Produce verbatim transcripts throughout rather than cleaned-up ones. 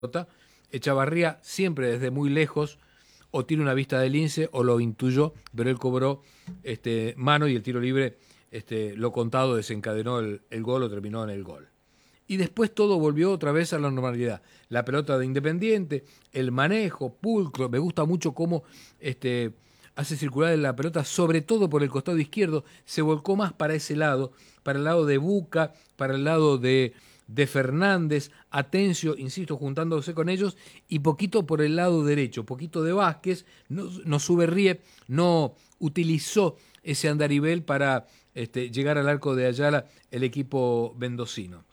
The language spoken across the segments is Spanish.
Echavarría siempre desde muy lejos o tiene una vista de lince o lo intuyó, pero él cobró este, mano y el tiro libre, este, lo contado, desencadenó el, el gol o terminó en el gol. Y después todo volvió otra vez a la normalidad. La pelota de Independiente, el manejo, pulcro, me gusta mucho cómo este, hace circular la pelota, sobre todo por el costado izquierdo, se volcó más para ese lado, para el lado de Buca, para el lado de, de Fernández, Atencio, insisto, juntándose con ellos, y poquito por el lado derecho, poquito de Vázquez, no, no sube Riep, no utilizó ese andarivel para este, llegar al arco de Ayala el equipo mendocino.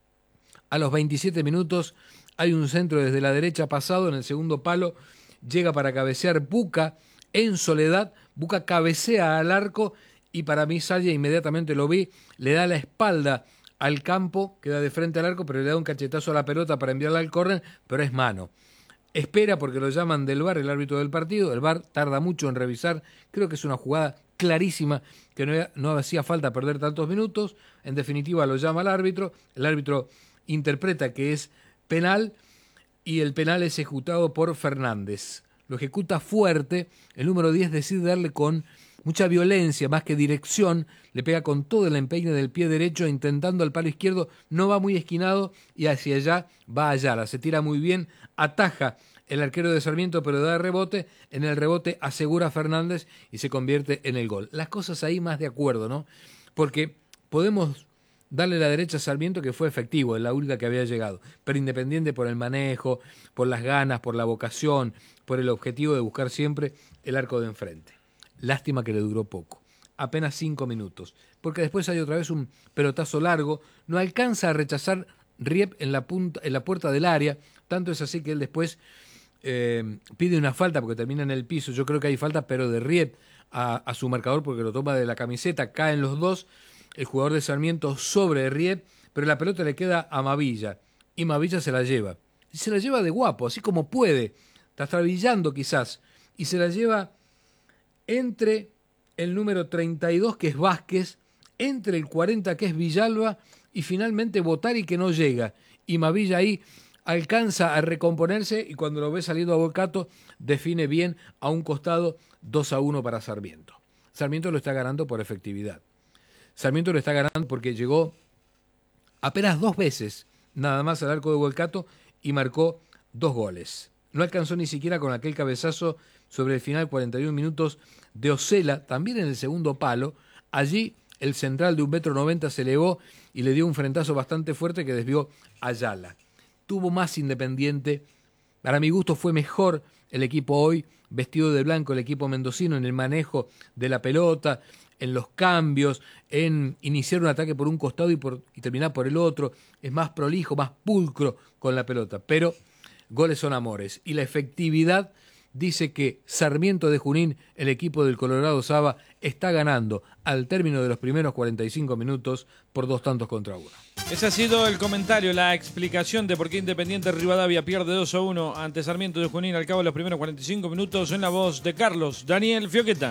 A los veintisiete minutos hay un centro desde la derecha pasado en el segundo palo, llega para cabecear Buca en soledad, Buca cabecea al arco y para mí Salia inmediatamente lo vi, le da la espalda al campo, queda de frente al arco, pero le da un cachetazo a la pelota para enviarla al córner, pero es mano. Espera porque lo llaman del V A R, el árbitro del partido, el V A R tarda mucho en revisar, creo que es una jugada clarísima, que no, no hacía falta perder tantos minutos, en definitiva lo llama el árbitro, el árbitro interpreta que es penal y el penal es ejecutado por Fernández. Lo ejecuta fuerte, el número diez decide darle con mucha violencia, más que dirección, le pega con todo el empeine del pie derecho, intentando al palo izquierdo, no va muy esquinado y hacia allá va Ayala, se tira muy bien, ataja el arquero de Sarmiento, pero da rebote, en el rebote asegura Fernández y se convierte en el gol. Las cosas ahí más de acuerdo, ¿no? Porque podemos darle la derecha a Sarmiento, que fue efectivo, en la única que había llegado, pero Independiente por el manejo, por las ganas, por la vocación, por el objetivo de buscar siempre el arco de enfrente. Lástima que le duró poco, apenas cinco minutos, porque después hay otra vez un pelotazo largo, no alcanza a rechazar Riep en la, punta, en la puerta del área, tanto es así que él después eh, pide una falta porque termina en el piso, yo creo que hay falta, pero de Riep a, a su marcador porque lo toma de la camiseta, caen los dos, el jugador de Sarmiento sobre Riep, pero la pelota le queda a Mavilla, y Mavilla se la lleva. Y se la lleva de guapo, así como puede, está trabillando quizás, y se la lleva entre el número treinta y dos, que es Vázquez, entre el cuarenta, que es Villalba, y finalmente Botari, que no llega. Y Mavilla ahí alcanza a recomponerse, y cuando lo ve saliendo a Bocato, define bien a un costado dos a uno para Sarmiento. Sarmiento lo está ganando por efectividad. Sarmiento lo está ganando porque llegó apenas dos veces nada más al arco de Volcato y marcó dos goles. No alcanzó ni siquiera con aquel cabezazo sobre el final, cuarenta y un minutos, de Osela, también en el segundo palo. Allí el central de un metro noventa se elevó y le dio un frentazo bastante fuerte que desvió a Ayala. Tuvo más Independiente. Para mi gusto fue mejor el equipo hoy, vestido de blanco el equipo mendocino en el manejo de la pelota, en los cambios, en iniciar un ataque por un costado y, por, y terminar por el otro. Es más prolijo, más pulcro con la pelota. Pero goles son amores. Y la efectividad dice que Sarmiento de Junín, el equipo del Colorado Saba, está ganando al término de los primeros cuarenta y cinco minutos por dos tantos contra uno. Ese ha sido el comentario, la explicación de por qué Independiente Rivadavia pierde dos a uno ante Sarmiento de Junín al cabo de los primeros cuarenta y cinco minutos en la voz de Carlos Daniel Fioqueta.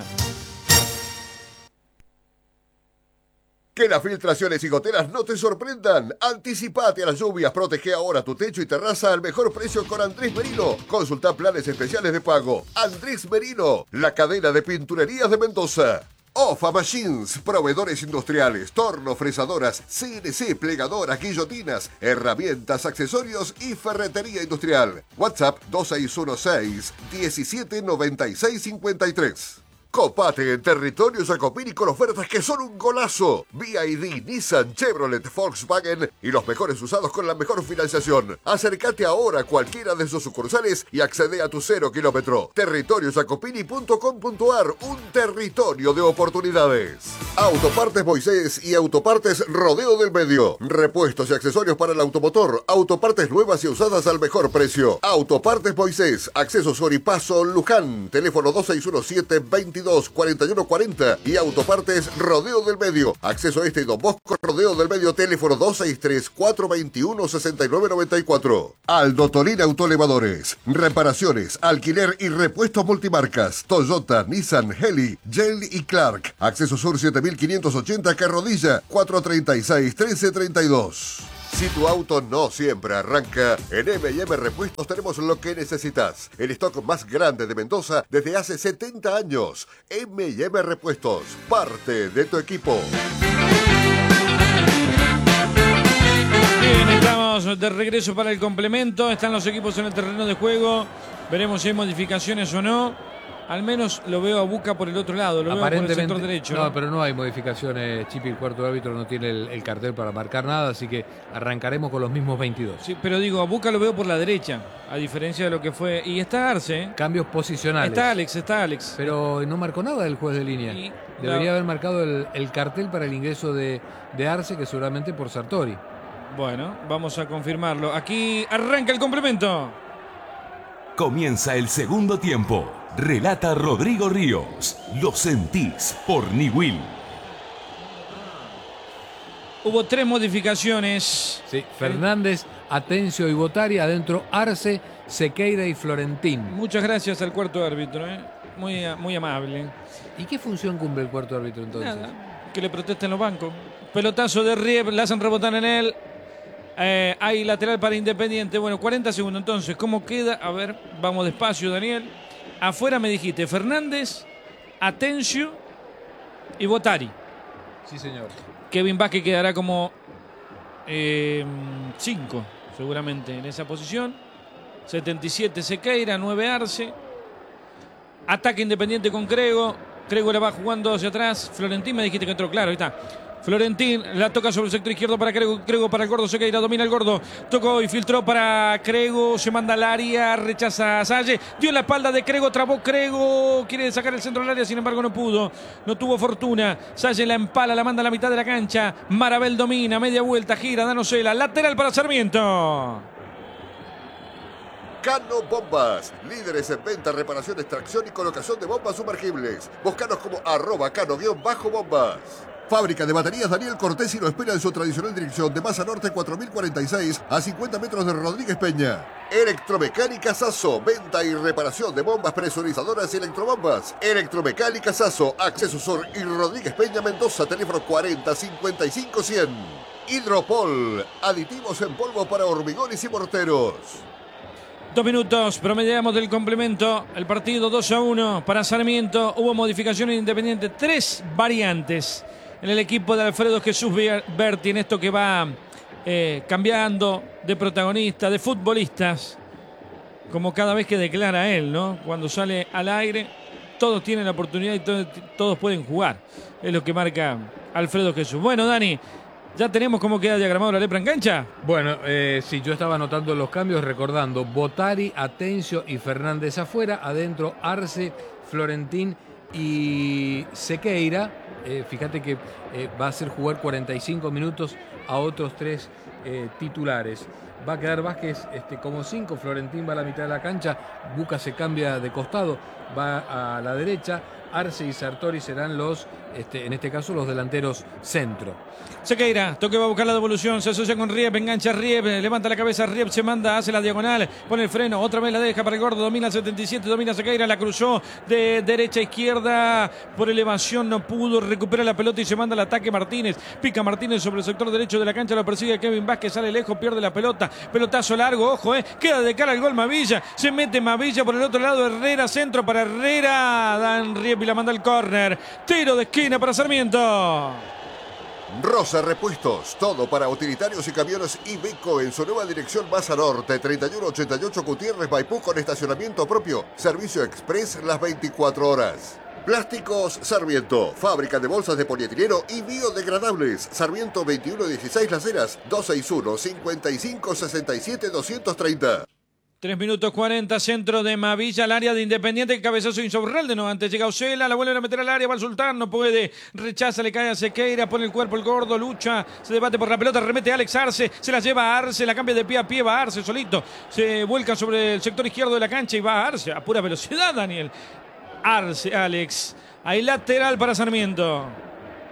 Que las filtraciones y goteras no te sorprendan. Anticipate a las lluvias, protege ahora tu techo y terraza al mejor precio con Andrés Merino. Consulta planes especiales de pago. Andrés Merino, la cadena de pinturerías de Mendoza. Ofa Machines, proveedores industriales, tornos, fresadoras, C N C, plegadoras, guillotinas, herramientas, accesorios y ferretería industrial. WhatsApp dos seis uno seis, diecisiete noventa y seis cincuenta y tres. Copate en territorio Jacopini con ofertas que son un golazo. B Y D, Nissan, Chevrolet, Volkswagen y los mejores usados con la mejor financiación. Acércate ahora a cualquiera de sus sucursales y accede a tu cero kilómetro. territorio jacopini punto com punto ar, un territorio de oportunidades. Autopartes Moisés y Autopartes Rodeo del Medio. Repuestos y accesorios para el automotor. Autopartes nuevas y usadas al mejor precio. Autopartes Moisés, acceso Soripaso, Luján. Teléfono dos seis uno siete, veintidós cuarenta y uno cuarenta y Autopartes Rodeo del Medio. Acceso a este y Don Bosco Rodeo del Medio, teléfono dos seis tres, cuatro dos uno, seis nueve nueve cuatro. Aldo Tolín Autoelevadores. Reparaciones, alquiler y repuestos multimarcas. Toyota, Nissan, Heli, Gel y Clark. Acceso Sur siete mil quinientos ochenta, Carrodilla, cuatro treinta y seis, trece treinta y dos. Si tu auto no siempre arranca, en eme y eme Repuestos tenemos lo que necesitas. El stock más grande de Mendoza desde hace setenta años. eme y eme Repuestos, parte de tu equipo. Bien, estamos de regreso para el complemento. Están los equipos en el terreno de juego. Veremos si hay modificaciones o no. Al menos lo veo a Buca por el otro lado, lo veo por el sector derecho. No, ¿no? Pero no hay modificaciones, Chipi. El cuarto árbitro no tiene el, el cartel para marcar nada, así que arrancaremos con los mismos veintidós. Sí, pero digo, a Buca lo veo por la derecha, a diferencia de lo que fue. Y está Arce, ¿eh? Cambios posicionales. Está Alex, está Alex. Pero no marcó nada el juez de línea. Y, Debería no. haber marcado el, el cartel para el ingreso de, de Arce, que seguramente por Sartori. Bueno, vamos a confirmarlo. Aquí arranca el complemento. Comienza el segundo tiempo. Relata Rodrigo Ríos. Lo sentís por Niwil. Hubo tres modificaciones. Sí, Fernández, Atencio y Botari. Adentro Arce, Sequeira y Florentín. Muchas gracias al cuarto árbitro, ¿eh? Muy, muy amable. ¿Y qué función cumple el cuarto árbitro entonces? Nada, que le protesten los bancos. Pelotazo de Rieb, la hacen rebotar en él. Eh, hay lateral para Independiente. Bueno, cuarenta segundos entonces. ¿Cómo queda? A ver, vamos despacio, Daniel. Afuera me dijiste Fernández, Atencio y Botari. Sí, señor. Kevin Vázquez quedará como cinco, eh, seguramente, en esa posición. setenta y siete Sequeira, nueve Arce. Ataque Independiente con Crego. Crego la va jugando hacia atrás. Florentín me dijiste que entró, claro, ahí está. Florentín la toca sobre el sector izquierdo para Crego, Crego para el gordo, Sequeira domina el gordo, tocó y filtró para Crego, se manda al área, rechaza a Salle, dio en la espalda de Crego, trabó Crego, quiere sacar el centro del área, sin embargo no pudo, no tuvo fortuna, Salle la empala, la manda a la mitad de la cancha, Marabel domina, media vuelta, gira, Danosela, lateral para Sarmiento. Cano Bombas, líderes en venta, reparación, extracción y colocación de bombas sumergibles. Búscanos como arroba cano-bombas. Fábrica de baterías Daniel Cortés y lo espera en su tradicional dirección de Masa Norte cuatro mil cuarenta y seis a cincuenta metros de Rodríguez Peña. Electromecánica Sasso, venta y reparación de bombas presurizadoras y electrobombas. Electromecánica Sasso, Acceso Sur y Rodríguez Peña, Mendoza, teléfono cuarenta cincuenta y cinco cien. Hidropol, aditivos en polvo para hormigones y morteros. Dos minutos, promediamos del complemento. El partido dos a uno para Sarmiento. Hubo modificaciones Independiente. Tres variantes en el equipo de Alfredo Jesús Berti en esto que va eh, cambiando de protagonista, de futbolistas. Como cada vez que declara él, ¿no? Cuando sale al aire, todos tienen la oportunidad y todos, todos pueden jugar. Es lo que marca Alfredo Jesús. Bueno, Dani, ¿ya tenemos cómo queda diagramado la lepra en cancha? Bueno, eh, sí, yo estaba anotando los cambios, recordando Botari, Atencio y Fernández afuera, adentro Arce, Florentín y Sequeira. Eh, fíjate que eh, va a hacer jugar cuarenta y cinco minutos a otros tres eh, titulares. Va a quedar Vázquez este, como cinco, Florentín va a la mitad de la cancha, Buca se cambia de costado, va a la derecha, Arce y Sartori serán los, este, en este caso, los delanteros centro. Sequeira, toque va a buscar la devolución, se asocia con Rieb, engancha a Rieb, levanta la cabeza, Rieb se manda, hace la diagonal, pone el freno, otra vez la deja para el gordo, domina el setenta y siete, domina Sequeira, la cruzó de derecha a izquierda, por elevación no pudo, recupera la pelota y se manda al ataque Martínez, pica Martínez sobre el sector derecho de la cancha, lo persigue Kevin Vázquez, sale lejos, pierde la pelota, pelotazo largo, ojo, eh, queda de cara al gol Mavilla, se mete Mavilla por el otro lado, Herrera, centro para Herrera, Dan Rieb y la manda al córner, tiro de esquina para Sarmiento. Rosa Repuestos, todo para utilitarios y camiones Iveco en su nueva dirección Masa Norte, treinta y uno ochenta y ocho Gutiérrez, Maipú, con estacionamiento propio, servicio express las veinticuatro horas. Plásticos Sarmiento, fábrica de bolsas de polietileno y biodegradables. Sarmiento veintiuno dieciséis Las Heras, dos seis uno, cinco cinco, seis siete, dos tres cero. tres minutos cuarenta, centro de Mavilla al área de Independiente, cabezazo Insaurralde, no, antes llega Ocela, la vuelven a meter al área, va el Sultán, no puede, rechaza, le cae a Sequeira, pone el cuerpo el gordo, lucha, se debate por la pelota, remete a Alex Arce, se la lleva a Arce, la cambia de pie a pie, va Arce solito, se vuelca sobre el sector izquierdo de la cancha y va a Arce, a pura velocidad, Daniel. Arce, Alex, hay lateral para Sarmiento.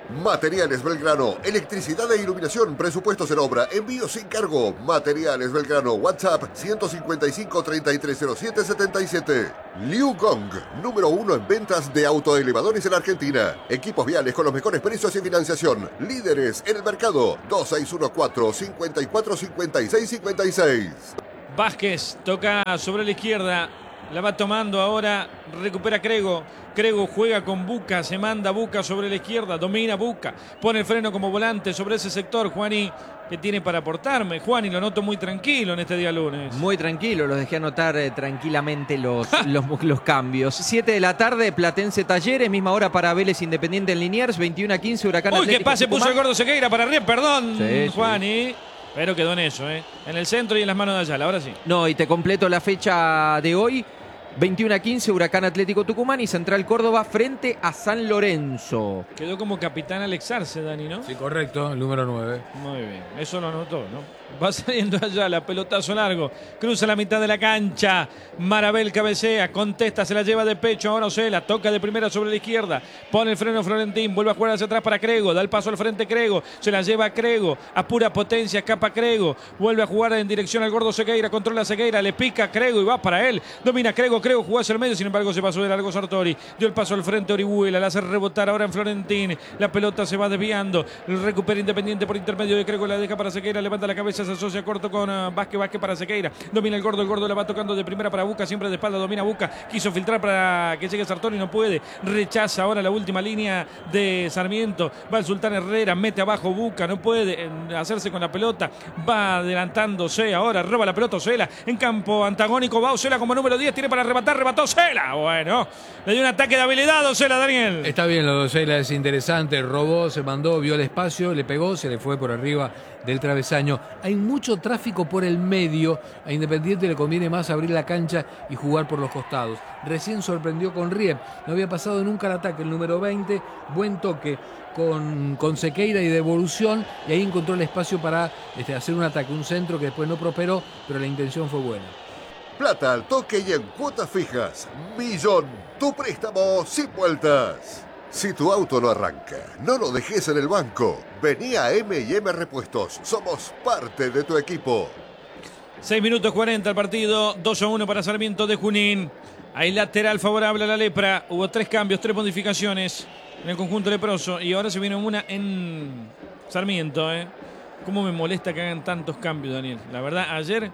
Materiales Belgrano, electricidad e iluminación, presupuestos en obra, envío sin cargo. Materiales Belgrano, WhatsApp ciento cincuenta y cinco, treinta y tres cero siete, setenta y siete. Liu Gong, número uno en ventas de autoelevadores en Argentina. Equipos viales con los mejores precios y financiación. Líderes en el mercado. dos seis uno cuatro, cinco cuatro, cinco seis cinco seis. Vázquez toca sobre la izquierda. La va tomando ahora, recupera Crego. Crego juega con Buca, se manda Buca sobre la izquierda, domina Buca, pone el freno como volante sobre ese sector. Juani, ¿qué tiene para aportarme? Juani, lo noto muy tranquilo en este día lunes. Muy tranquilo, los dejé anotar eh, tranquilamente los, los, los cambios. siete de la tarde, Platense Talleres, misma hora para Vélez Independiente en Liniers, veintiuno a quince, Huracán Uy, Atlético qué pase Tucumán. puso el gordo Sequeira para arriba, perdón, Sí, Juani. Sí. Pero quedó en eso, ¿eh? En el centro y en las manos de Ayala, ahora sí. No, y te completo la fecha de hoy. veintiuno a quince, Huracán Atlético Tucumán y Central Córdoba frente a San Lorenzo. Quedó como capitán Alex Arce, Dani, ¿no? Sí, correcto, el número nueve. Muy bien, eso lo anotó, ¿no? Va saliendo allá, la pelotazo largo, cruza la mitad de la cancha, Marabel cabecea, contesta, se la lleva de pecho, ahora Osela, toca de primera sobre la izquierda, pone el freno Florentín, vuelve a jugar hacia atrás para Crego, da el paso al frente Crego, se la lleva a Crego, a pura potencia, escapa Crego, vuelve a jugar en dirección al gordo Sequeira, controla a Sequeira, le pica Crego y va para él, domina Crego, Crego jugó hacia el medio, sin embargo se pasó de largo Sartori, dio el paso al frente Orihuela, la hace rebotar ahora en Florentín, la pelota se va desviando, recupera Independiente por intermedio de Crego, la deja para Sequeira, levanta la cabeza, se asocia corto con uh, Vázquez, Vázquez para Sequeira, domina el gordo, el gordo la va tocando de primera para Buca, siempre de espalda, domina Buca, quiso filtrar para que llegue Sartori, no puede, rechaza ahora la última línea de Sarmiento, va el Sultán Herrera, mete abajo Buca, no puede hacerse con la pelota, va adelantándose ahora, roba la pelota Osela, en campo antagónico va Osela como número diez, tiene para arrebatar, rebató Osela, bueno, le dio un ataque de habilidad Osela, Daniel. Está bien, lo de Osela es interesante, robó, se mandó, vio el espacio, le pegó, se le fue por arriba del travesaño. Hay mucho tráfico por el medio, a Independiente le conviene más abrir la cancha y jugar por los costados. Recién sorprendió con Riep, no había pasado nunca el ataque, el número veinte, buen toque con, con Sequeira y devolución, y ahí encontró el espacio para este, hacer un ataque, un centro que después no prosperó, pero la intención fue buena. Plata al toque y en cuotas fijas. Millón, tu préstamo sin vueltas. Si tu auto no arranca, no lo dejes en el banco. Vení a eme y eme Repuestos. Somos parte de tu equipo. seis minutos cuarenta el partido. dos a uno para Sarmiento de Junín. Hay lateral favorable a la Lepra. Hubo tres cambios, tres modificaciones en el conjunto leproso. Y ahora se viene una en Sarmiento. ¿eh? ¿Cómo me molesta que hagan tantos cambios, Daniel? La verdad, ayer,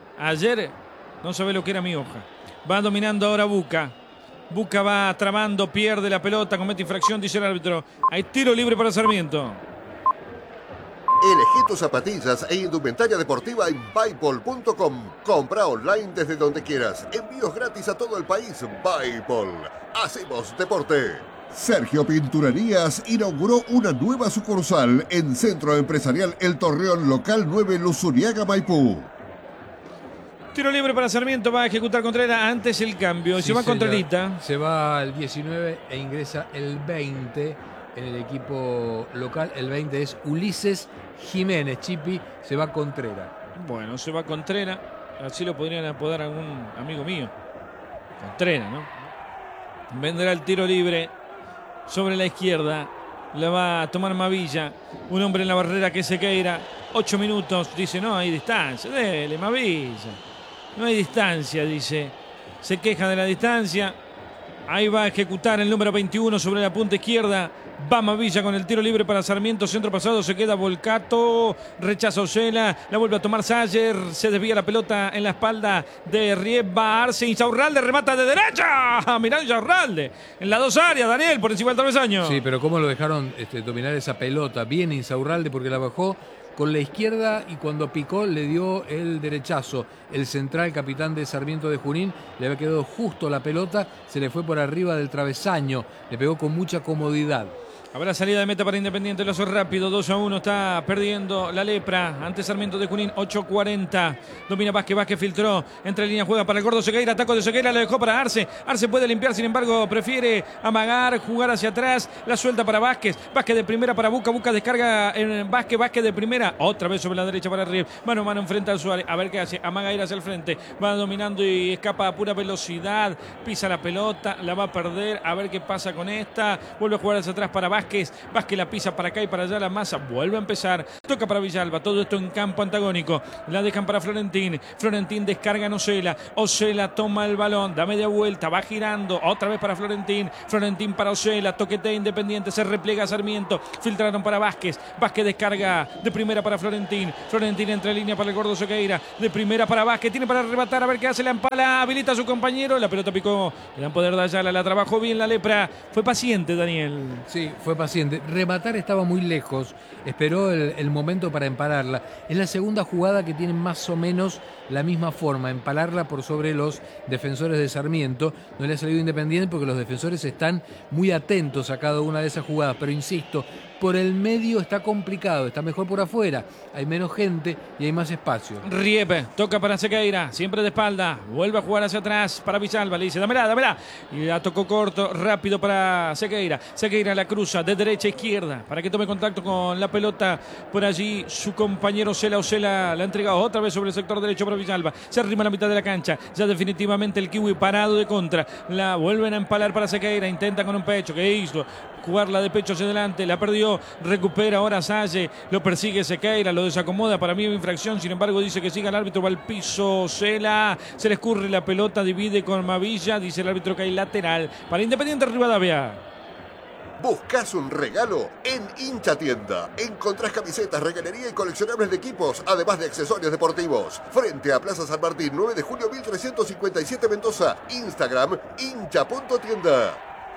ayer no sabe lo que era mi hoja. Va dominando ahora Buca. Buca va trabando, pierde la pelota, comete infracción, dice el árbitro. Hay tiro libre para Sarmiento. Elegí tus zapatillas e indumentaria deportiva en Buypol punto com. Compra online desde donde quieras. Envíos gratis a todo el país. Buypol. Hacemos deporte. Sergio Pinturerías inauguró una nueva sucursal en Centro Empresarial El Torreón, local nueve, Luzuriaga, Maipú. Tiro libre para Sarmiento, va a ejecutar Contreras antes el cambio. Sí, se va Contrerita. Se va al diecinueve e ingresa el veinte en el equipo local. El veinte es Ulises Jiménez. Chipi se va Contreras. Bueno, se va Contreras. Así lo podrían apodar a algún amigo mío. Contreras, ¿no? Vendrá el tiro libre sobre la izquierda. La va a tomar Mavilla. Un hombre en la barrera que Sequeira. Ocho minutos. Dice, no hay distancia. Dele, Mavilla. No hay distancia, dice. Se queja de la distancia. Ahí va a ejecutar el número veintiuno sobre la punta izquierda. Va Mavilla con el tiro libre para Sarmiento. Centro pasado, se queda Volcato. Rechaza Osela. La vuelve a tomar Sayer. Se desvía la pelota en la espalda de Riep. Va Arce. Insaurralde remata de derecha. Mirá Insaurralde. En las dos áreas, Daniel, por encima del travesaño. Sí, pero cómo lo dejaron este, dominar esa pelota. Bien Insaurralde porque la bajó con la izquierda y cuando picó le dio el derechazo. El central, capitán de Sarmiento de Junín, le había quedado justo la pelota, se le fue por arriba del travesaño, le pegó con mucha comodidad. Habrá salida de meta para Independiente, lo hace rápido, dos a uno, está perdiendo la Lepra ante Sarmiento de Junín, ocho cuarenta. Domina Vázquez, Vázquez filtró, entre línea juega para el gordo Sequeira, ataco de Sequeira, lo dejó para Arce. Arce puede limpiar, sin embargo, prefiere amagar, jugar hacia atrás, la suelta para Vázquez. Vázquez de primera para Buca, Buca descarga en Vázquez, Vázquez de primera, otra vez sobre la derecha para Riep. Mano a mano enfrenta al Suárez, a ver qué hace, amaga ir hacia el frente, va dominando y escapa a pura velocidad, pisa la pelota, la va a perder, a ver qué pasa con esta. Vuelve a jugar hacia atrás para Vázquez. Vázquez. Vázquez la pisa para acá y para allá la masa. Vuelve a empezar. Toca para Villalba. Todo esto en campo antagónico. La dejan para Florentín. Florentín descarga en Osela. Osela toma el balón. Da media vuelta. Va girando. Otra vez para Florentín. Florentín para Osela. Toquetea Independiente. Se repliega Sarmiento. Filtraron para Vázquez. Vázquez descarga de primera para Florentín. Florentín entra en línea para el gordo Sequeira. De primera para Vázquez. Tiene para arrebatar. A ver qué hace. La empala. Habilita a su compañero. La pelota picó. Le dan poder de Ayala. La trabajó bien la lepra. Fue paciente, Daniel. Sí, fue paciente. Rematar estaba muy lejos. Esperó el, el momento para empalarla. Es la segunda jugada que tiene más o menos la misma forma. Empalarla por sobre los defensores de Sarmiento. No le ha salido Independiente porque los defensores están muy atentos a cada una de esas jugadas. Pero insisto, por el medio está complicado. Está mejor por afuera. Hay menos gente y hay más espacio. Riepe, toca para Sequeira, siempre de espalda, vuelve a jugar hacia atrás para Villalba, le dice, dámela, dámela, y la tocó corto, rápido para Sequeira, Sequeira la cruza de derecha a izquierda, para que tome contacto con la pelota, por allí su compañero Osela, Osela la ha entregado otra vez sobre el sector derecho para Villalba, se arrima a la mitad de la cancha, ya definitivamente el kiwi parado de contra, la vuelven a empalar para Sequeira, intenta con un pecho, ¿qué hizo? Jugarla de pecho hacia adelante, la perdió, recupera ahora Salle, lo persigue Sequeira, lo desacomoda, para mí es infracción, sin embargo dice que siga el árbitro, va al piso, Cela, se le escurre la pelota, divide con Mavilla, dice el árbitro que hay lateral para Independiente Rivadavia. ¿Buscas un regalo? En Hincha Tienda encontrás camisetas, regalería y coleccionables de equipos, además de accesorios deportivos. Frente a Plaza San Martín, nueve de julio mil trescientos cincuenta y siete Mendoza. Instagram, hincha punto tienda.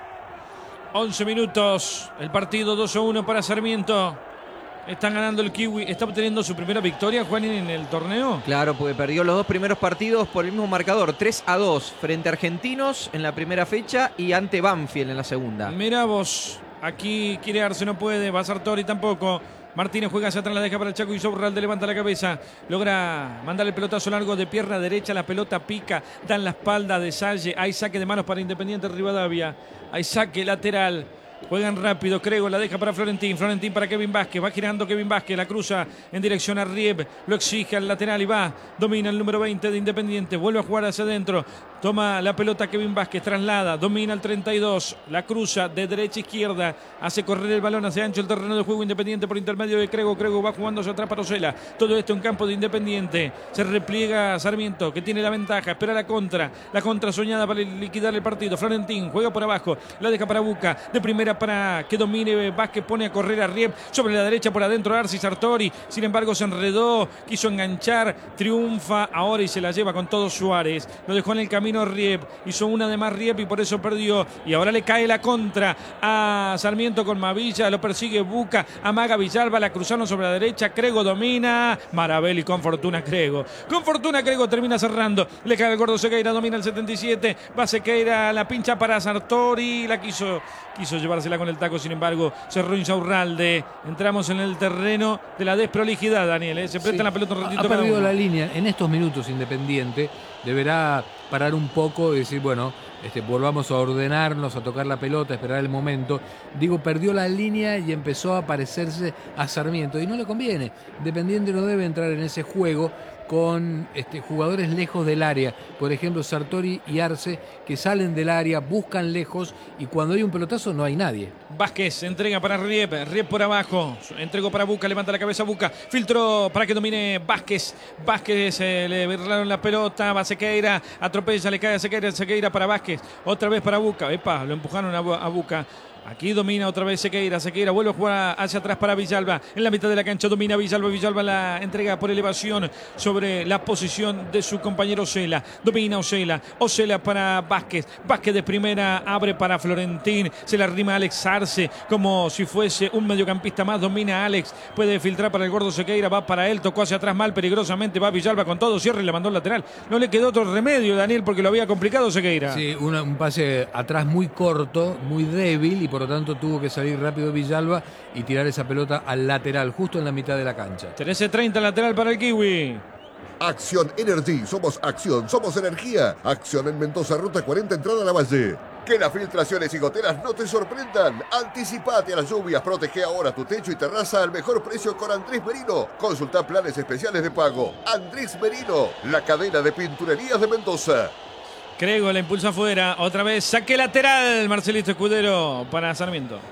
once minutos, el partido dos a uno para Sarmiento. Están ganando el Kiwi. ¿Está obteniendo su primera victoria, Juan, en el torneo? Claro, porque perdió los dos primeros partidos por el mismo marcador. tres a dos frente a Argentinos en la primera fecha y ante Banfield en la segunda. Mirá vos, aquí quiere darse, no puede. Va Sartori tampoco. Martínez juega hacia atrás, la deja para el Chaco y Sobralde levanta la cabeza. Logra mandar el pelotazo largo de pierna derecha. La pelota pica, da en la espalda de Salle. Hay saque de manos para Independiente Rivadavia. Hay saque lateral. Juegan rápido, Crego la deja para Florentín, Florentín para Kevin Vázquez, va girando Kevin Vázquez, la cruza en dirección a Rieb, lo exige al lateral y va, domina el número veinte de Independiente, vuelve a jugar hacia adentro, toma la pelota Kevin Vázquez, traslada, domina el treinta y dos, la cruza de derecha a izquierda, hace correr el balón hacia ancho el terreno de juego Independiente por intermedio de Crego, Crego va jugando hacia atrás para Osela, todo esto en campo de Independiente, se repliega Sarmiento que tiene la ventaja, espera la contra, la contra soñada para liquidar el partido, Florentín juega por abajo, la deja para Buca, de primera para que domine Vázquez, pone a correr a Rieb, sobre la derecha por adentro Arci Sartori, sin embargo se enredó, quiso enganchar, triunfa ahora y se la lleva con todo Suárez, lo dejó en el camino Rieb, hizo una de más Rieb y por eso perdió, y ahora le cae la contra a Sarmiento con Mavilla, lo persigue Buca, amaga Villalba, la cruzaron sobre la derecha, Crego domina, Marabelli con fortuna Crego, con fortuna Crego termina cerrando, le cae el gordo Sequeira, domina el setenta y siete, va Sequeira, la pincha para Sartori, la quiso, quiso llevársela con el taco, sin embargo cerró Insaurralde, entramos en el terreno de la desprolijidad, Daniel, ¿eh? Se presta Sí, la pelota un ratito. ha perdido la línea, en estos minutos Independiente deberá parar un poco y decir, bueno, este, volvamos a ordenarnos, a tocar la pelota, a esperar el momento. Digo, perdió la línea y empezó a parecerse a Sarmiento y no le conviene. Independiente no debe entrar en ese juego con este, jugadores lejos del área, por ejemplo Sartori y Arce, que salen del área, buscan lejos y cuando hay un pelotazo no hay nadie. Vázquez entrega para Rieb, Rieb por abajo, entregó para Buca, levanta la cabeza Buca, filtró para que domine Vázquez, Vázquez eh, le berraron la pelota, va Sequeira, atropella, le cae a Sequeira, Sequeira para Vázquez, otra vez para Buca, epa, lo empujaron a, a Buca. Aquí domina otra vez Sequeira, Sequeira vuelve a jugar hacia atrás para Villalba, en la mitad de la cancha domina Villalba, Villalba la entrega por elevación sobre la posición de su compañero Osela, domina Osela, Osela para Vázquez, Vázquez de primera abre para Florentín, se la arrima Alex Arce como si fuese un mediocampista más, domina Alex, puede filtrar para el gordo Sequeira, va para él, tocó hacia atrás mal, peligrosamente, va Villalba con todo, cierre y le mandó el lateral, no le quedó otro remedio, Daniel, porque lo había complicado Sequeira. Sí, una, un pase atrás muy corto, muy débil y por lo tanto tuvo que salir rápido Villalba y tirar esa pelota al lateral, justo en la mitad de la cancha. trece treinta lateral para el Kiwi. Acción Energy, somos acción, somos energía. Acción en Mendoza, ruta cuarenta, entrada a la Valle. Que las filtraciones y goteras no te sorprendan. Anticipate a las lluvias, protege ahora tu techo y terraza al mejor precio con Andrés Merino. Consulta planes especiales de pago. Andrés Merino, la cadena de pinturerías de Mendoza. Crego la impulsa afuera, otra vez saque lateral, Marcelito Escudero para Sarmiento.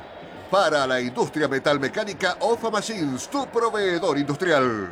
Para la industria metalmecánica, Ofa Machines, tu proveedor industrial.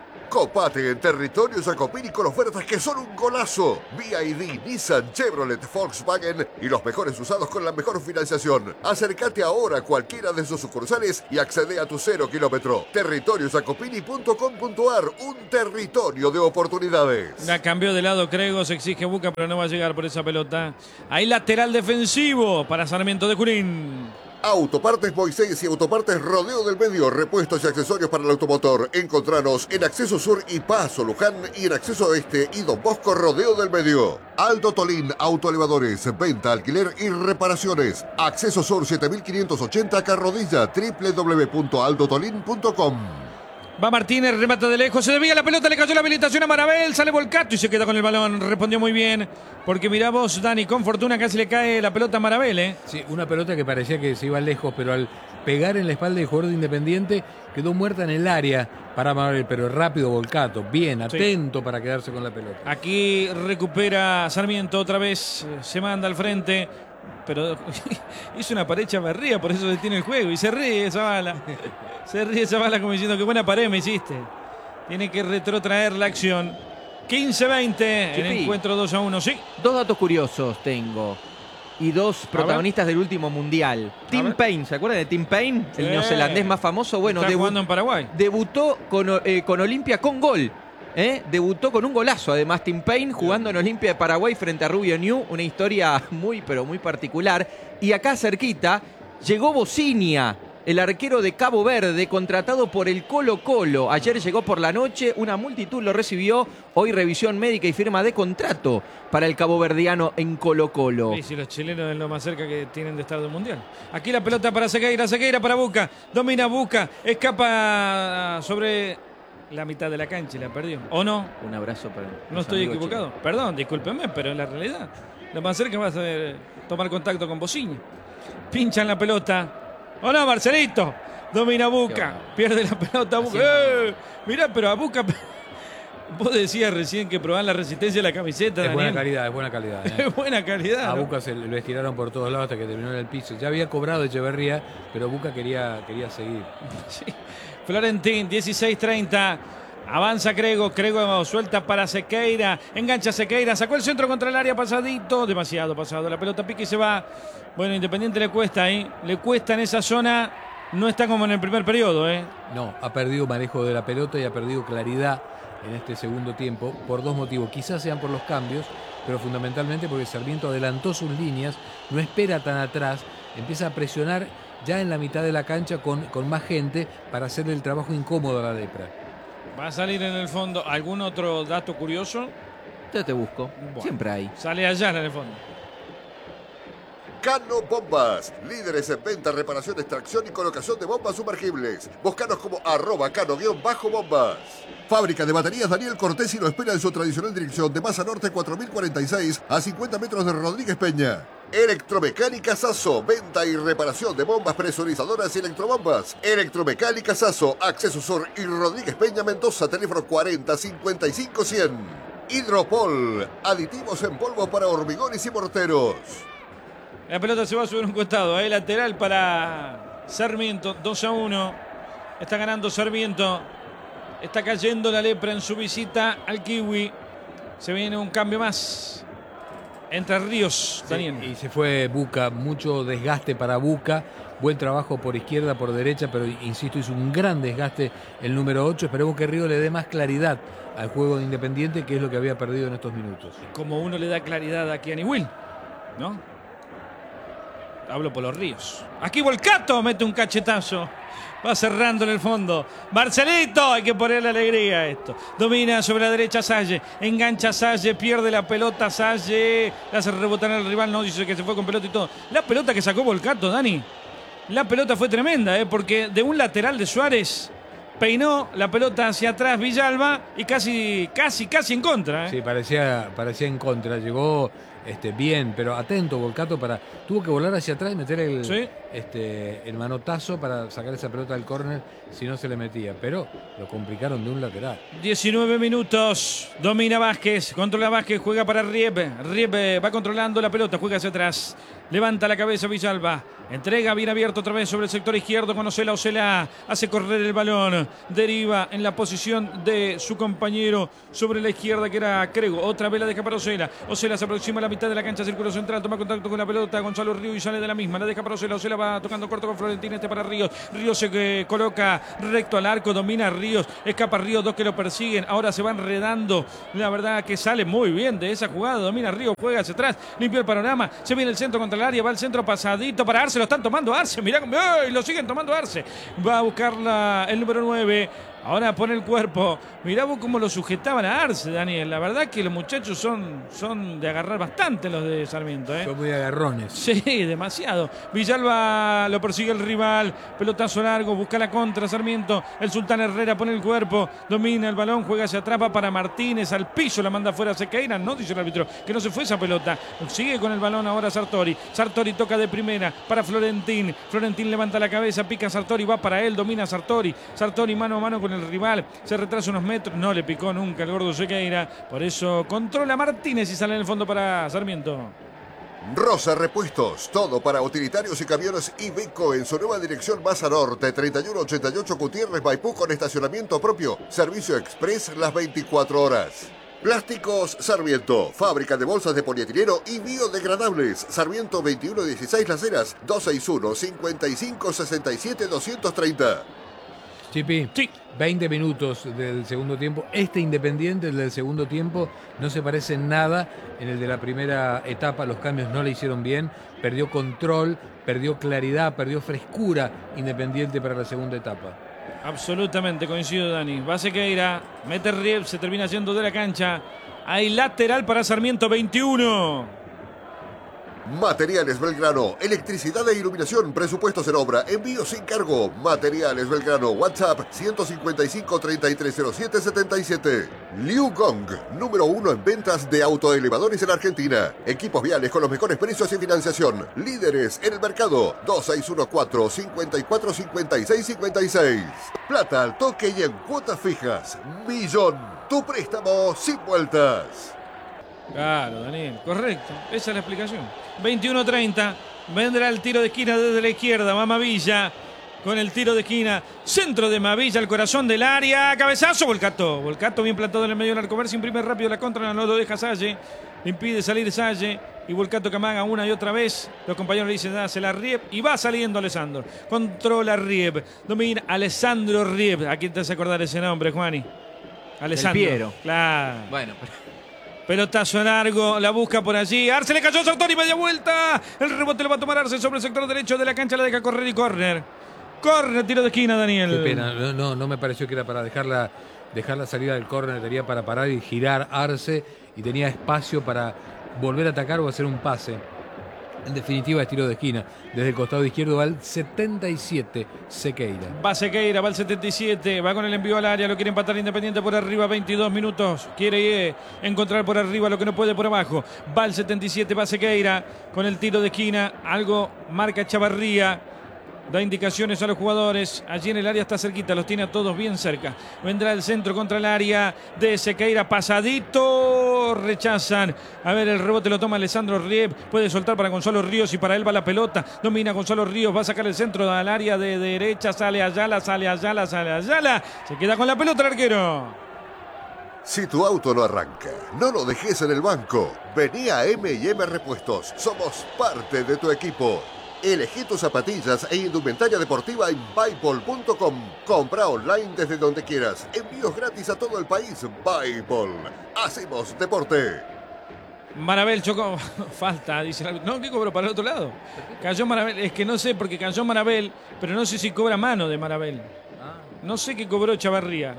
Copate en territorio Jacopini con ofertas que son un golazo. B Y D, Nissan, Chevrolet, Volkswagen y los mejores usados con la mejor financiación. Acércate ahora a cualquiera de sus sucursales y accede a tu cero kilómetro. territorio jacopini punto com punto ar, un territorio de oportunidades. La cambió de lado Crego, se exige Buca, pero no va a llegar por esa pelota. Hay lateral defensivo para Sarmiento de Junín. Autopartes Moisés y Autopartes Rodeo del Medio, repuestos y accesorios para el automotor. Encontranos en Acceso Sur y Paso Luján y en Acceso Oeste y Don Bosco Rodeo del Medio. Aldo Tolín, autoelevadores, venta, alquiler y reparaciones. Acceso Sur siete mil quinientos ochenta, Carrodilla, doble u doble u doble u punto aldo tolín punto com. Va Martínez, remata de lejos, se desvía la pelota, le cayó la habilitación a Marabel, sale Volcato y se queda con el balón. Respondió muy bien, porque mirá vos, Dani, con fortuna casi le cae la pelota a Marabel, ¿eh? Sí, una pelota que parecía que se iba lejos, pero al pegar en la espalda del jugador de Independiente quedó muerta en el área para Marabel, pero rápido Volcato, bien, atento sí. para quedarse con la pelota. Aquí recupera Sarmiento otra vez, se manda al frente. Pero hizo una pared Chavarría, por eso detiene el juego. Y se ríe esa bala. Se ríe esa bala como diciendo que buena pared me hiciste. Tiene que retrotraer la acción. quince veinte en encuentro dos a uno, sí. Dos datos curiosos tengo. Y dos protagonistas del último mundial. Tim Payne, ¿se acuerdan de Tim Payne? Sí. El neozelandés más famoso. Bueno, está jugando en Paraguay. Debutó con, eh, con Olimpia con gol. ¿Eh? Debutó con un golazo, además, Tim Payne, jugando en Olimpia de Paraguay frente a Rubio Ñu. Una historia muy, pero muy particular. Y acá cerquita llegó Bocinia, el arquero de Cabo Verde, contratado por el Colo Colo. Ayer llegó por la noche, una multitud lo recibió. Hoy revisión médica y firma de contrato para el caboverdiano en Colo Colo. Sí, sí, los chilenos es lo más cerca que tienen de estar del Mundial. Aquí la pelota para Sequeira, Sequeira para Buca. Domina Buca, escapa sobre la mitad de la cancha y la perdió. ¿O no? Un abrazo para... No estoy equivocado. Chile. Perdón, discúlpeme, pero es la realidad. Lo más cerca va a ser tomar contacto con Bociña. Pinchan la pelota. ¡Oh no, Marcelito! Domina Buca. Pierde la pelota Buca. ¡Eh! Mirá, pero a Buca... Vos decías recién que probaban la resistencia de la camiseta, Es Daniel. buena calidad, es buena calidad. ¿eh? Es buena calidad. A ¿no? Buca se lo estiraron por todos lados hasta que terminó en el piso. Ya había cobrado Echeverría, pero Buca quería, quería seguir. Sí. Florentín, dieciséis treinta. Avanza Crego, Crego suelta para Sequeira. Engancha Sequeira, sacó el centro contra el área pasadito. Demasiado pasado. La pelota pique y se va. Bueno, Independiente le cuesta ahí. Le cuesta en esa zona. No está como en el primer periodo, ¿eh? No, ha perdido manejo de la pelota y ha perdido claridad en este segundo tiempo por dos motivos. Quizás sean por los cambios, pero fundamentalmente porque Sarmiento adelantó sus líneas, no espera tan atrás, empieza a presionar ya en la mitad de la cancha con, con más gente para hacerle el trabajo incómodo a la lepra. Va a salir en el fondo. ¿Algún otro dato curioso? Yo te busco. Bueno, siempre hay. Sale allá en el fondo. Cano Bombas, líderes en venta, reparación, extracción y colocación de bombas sumergibles. Búscanos como arroba cano-bombas. Fábrica de baterías Daniel Cortés y lo espera en su tradicional dirección de Masa Norte cuatro mil cuarenta y seis a cincuenta metros de Rodríguez Peña. Electromecánica Sasso, venta y reparación de bombas presurizadoras y electrobombas. Electromecánica Sasso, Acceso Sur y Rodríguez Peña Mendoza, teléfono cuarenta cincuenta y cinco cien. Hidropol, aditivos en polvo para hormigones y morteros. La pelota se va a subir un costado, ¿eh? Lateral para Sarmiento, dos a uno. Está ganando Sarmiento. Está cayendo la lepra en su visita al Kiwi. Se viene un cambio más. Entre Ríos, Daniel. Sí, y se fue Buca, mucho desgaste para Buca. Buen trabajo por izquierda, por derecha, pero insisto, hizo un gran desgaste el número ocho. Esperemos que Río le dé más claridad al juego de Independiente, que es lo que había perdido en estos minutos. Como uno le da claridad a Kiani Will, ¿no? Hablo por los Ríos. Aquí Volcato mete un cachetazo. Va cerrando en el fondo. Marcelito, hay que ponerle alegría a esto. Domina sobre la derecha Salle. Engancha Salle, pierde la pelota Salle. La hace rebotar al rival, no, dice que se fue con pelota y todo. La pelota que sacó Volcato, Dani. La pelota fue tremenda, ¿eh? Porque de un lateral de Suárez peinó la pelota hacia atrás Villalba y casi, casi, casi en contra, ¿eh? Sí, parecía, parecía en contra. Llegó este, bien, pero atento Volcato para. Tuvo que volar hacia atrás y meter el, ¿sí? este, el manotazo para sacar esa pelota del córner si no se le metía. Pero lo complicaron de un lateral. diecinueve minutos. Domina Vázquez. Controla Vázquez. Juega para Riep. Riep va controlando la pelota. Juega hacia atrás. Levanta la cabeza Villalba. Entrega bien abierto otra vez sobre el sector izquierdo con Osela. Osela hace correr el balón. Deriva en la posición de su compañero sobre la izquierda que era Crego. Otra vez la deja para Osela. Osela se aproxima a la mitad de la cancha, círculo central. Toma contacto con la pelota Gonzalo Ríos y sale de la misma. La deja para Osela. Osela va tocando corto con Florentín. Este para Ríos. Ríos se eh, coloca recto al arco. Domina Ríos. Escapa Ríos. Dos que lo persiguen. Ahora se van enredando. La verdad que sale muy bien de esa jugada. Domina Ríos. Juega hacia atrás. Limpia el panorama. Se viene el centro contra el área. Va el centro pasadito para Arce. Lo están tomando Arce. Mirá cómo ¡ay! Lo siguen tomando Arce. Va a buscar la, el número nueve. Ahora pone el cuerpo. Mirá vos cómo lo sujetaban a Arce, Daniel. La verdad que los muchachos son, son de agarrar bastante los de Sarmiento. ¿eh? Son muy agarrones. Sí, demasiado. Villalba lo persigue el rival. Pelotazo largo. Busca la contra Sarmiento. El Sultán Herrera pone el cuerpo. Domina el balón. Juega hacia atrás para Martínez. Al piso la manda fuera Sequeira. No dice el árbitro que no se fue esa pelota. Sigue con el balón ahora Sartori. Sartori toca de primera para Florentín. Florentín levanta la cabeza. Pica Sartori. Va para él. Domina Sartori. Sartori mano a mano con el el rival, se retrasa unos metros, no le picó nunca el gordo Sequeira, por eso controla Martínez y sale en el fondo para Sarmiento. Rosa Repuestos, todo para utilitarios y camiones Iveco en su nueva dirección Baza Norte, treinta y uno ochenta y ocho Gutiérrez Maipú con estacionamiento propio, servicio express las veinticuatro horas. Plásticos Sarmiento, fábrica de bolsas de polietileno y biodegradables. Sarmiento veintiuno dieciséis Las Heras, dos seis uno, cinco cinco, seis siete, dos tres cero. Chipi, sí. veinte minutos del segundo tiempo. Este Independiente, el del segundo tiempo, no se parece en nada en el de la primera etapa. Los cambios no le hicieron bien. Perdió control, perdió claridad, perdió frescura Independiente para la segunda etapa. Absolutamente, coincido, Dani. Va Sequeira, mete Rieb, se termina yendo de la cancha. Hay lateral para Sarmiento veintiuno. Materiales Belgrano, electricidad e iluminación, presupuestos en obra, envío sin cargo. Materiales Belgrano, WhatsApp ciento cincuenta y cinco, treinta y tres cero siete, setenta y siete. Liu Gong, número uno en ventas de autoelevadores en Argentina. Equipos viales con los mejores precios y financiación. Líderes en el mercado. dos seis uno cuatro, cinco cuatro, cinco seis cinco seis. Plata al toque y en cuotas fijas. Millón, tu préstamo sin vueltas. Claro, Daniel, correcto. Esa es la explicación. veintiuno treinta. Vendrá el tiro de esquina desde la izquierda. Va Mavilla con el tiro de esquina. Centro de Mavilla, al corazón del área. Cabezazo, Volcato. Volcato bien plantado en el medio del arco. Ver si imprime rápido la contra. No lo deja Salle. Le impide salir Salle. Y Volcato que amaga una y otra vez. Los compañeros le dicen, dásela a Rieb. Y va saliendo Alessandro. Controla Rieb. Domina Alessandro Rieb. ¿A quién te hace acordar ese nombre, Juani? Alessandro. El Piero. Claro. Bueno, pero... Pelotazo largo, la busca por allí. Arce le cayó Sartori, media vuelta. El rebote lo va a tomar Arce sobre el sector derecho de la cancha. La deja correr y córner. Córner, tiro de esquina, Daniel. Qué pena, no, no, no me pareció que era para dejarla, dejar la salida del córner. Tenía para parar y girar Arce y tenía espacio para volver a atacar o hacer un pase. En definitiva, es tiro de esquina. Desde el costado izquierdo va el setenta y siete, Sequeira. Va Sequeira, va el setenta y siete. Va con el envío al área. Lo quiere empatar Independiente por arriba. veintidós minutos. Quiere eh, encontrar por arriba lo que no puede por abajo. Va el setenta y siete, va Sequeira con el tiro de esquina. Algo marca Chavarría. Da indicaciones a los jugadores. Allí en el área está cerquita. Los tiene a todos bien cerca. Vendrá el centro contra el área de Sequeira. Pasadito. Rechazan. A ver, el rebote lo toma Alessandro Rieb. Puede soltar para Gonzalo Ríos y para él va la pelota. Domina Gonzalo Ríos. Va a sacar el centro al área de derecha. Sale Ayala, sale Ayala, sale Ayala. Se queda con la pelota el arquero. Si tu auto no arranca, no lo dejes en el banco. Vení a M y M Repuestos. Somos parte de tu equipo. Elegí tus zapatillas e indumentaria deportiva en Byball punto com. Compra online desde donde quieras. Envíos gratis a todo el país. Byball. Hacemos deporte. Marabel chocó. Falta, dice el árbitro. No, ¿qué cobró para el otro lado? Cayó Marabel. Es que no sé, porque cayó Marabel, pero no sé si cobra mano de Marabel. No sé qué cobró Chavarría.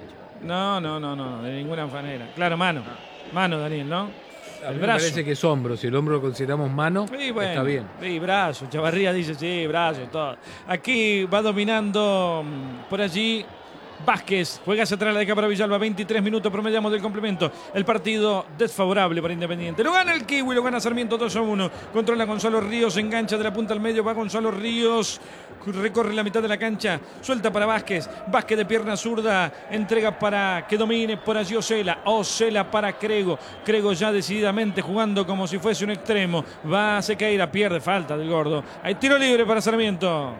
No, no, no, no, de ninguna manera. Claro, mano. Mano, Daniel, ¿no? A El mí me brazo. parece que es hombro. Si el hombro lo consideramos mano, Sí, bueno, está bien. Sí, brazo. Chavarría dice, sí, brazo, todo. Aquí va dominando mm, por allí Vázquez juega hacia atrás, la deja para Villalba. veintitrés minutos promediamos del complemento. El partido desfavorable para Independiente. Lo gana el Kiwi, lo gana Sarmiento dos a uno. Controla Gonzalo Ríos, engancha de la punta al medio. Va Gonzalo Ríos, recorre la mitad de la cancha. Suelta para Vázquez. Vázquez de pierna zurda. Entrega para que domine por allí Osela. Osela para Crego. Crego ya decididamente jugando como si fuese un extremo. Va Sequeira, pierde, falta del gordo. Hay tiro libre para Sarmiento.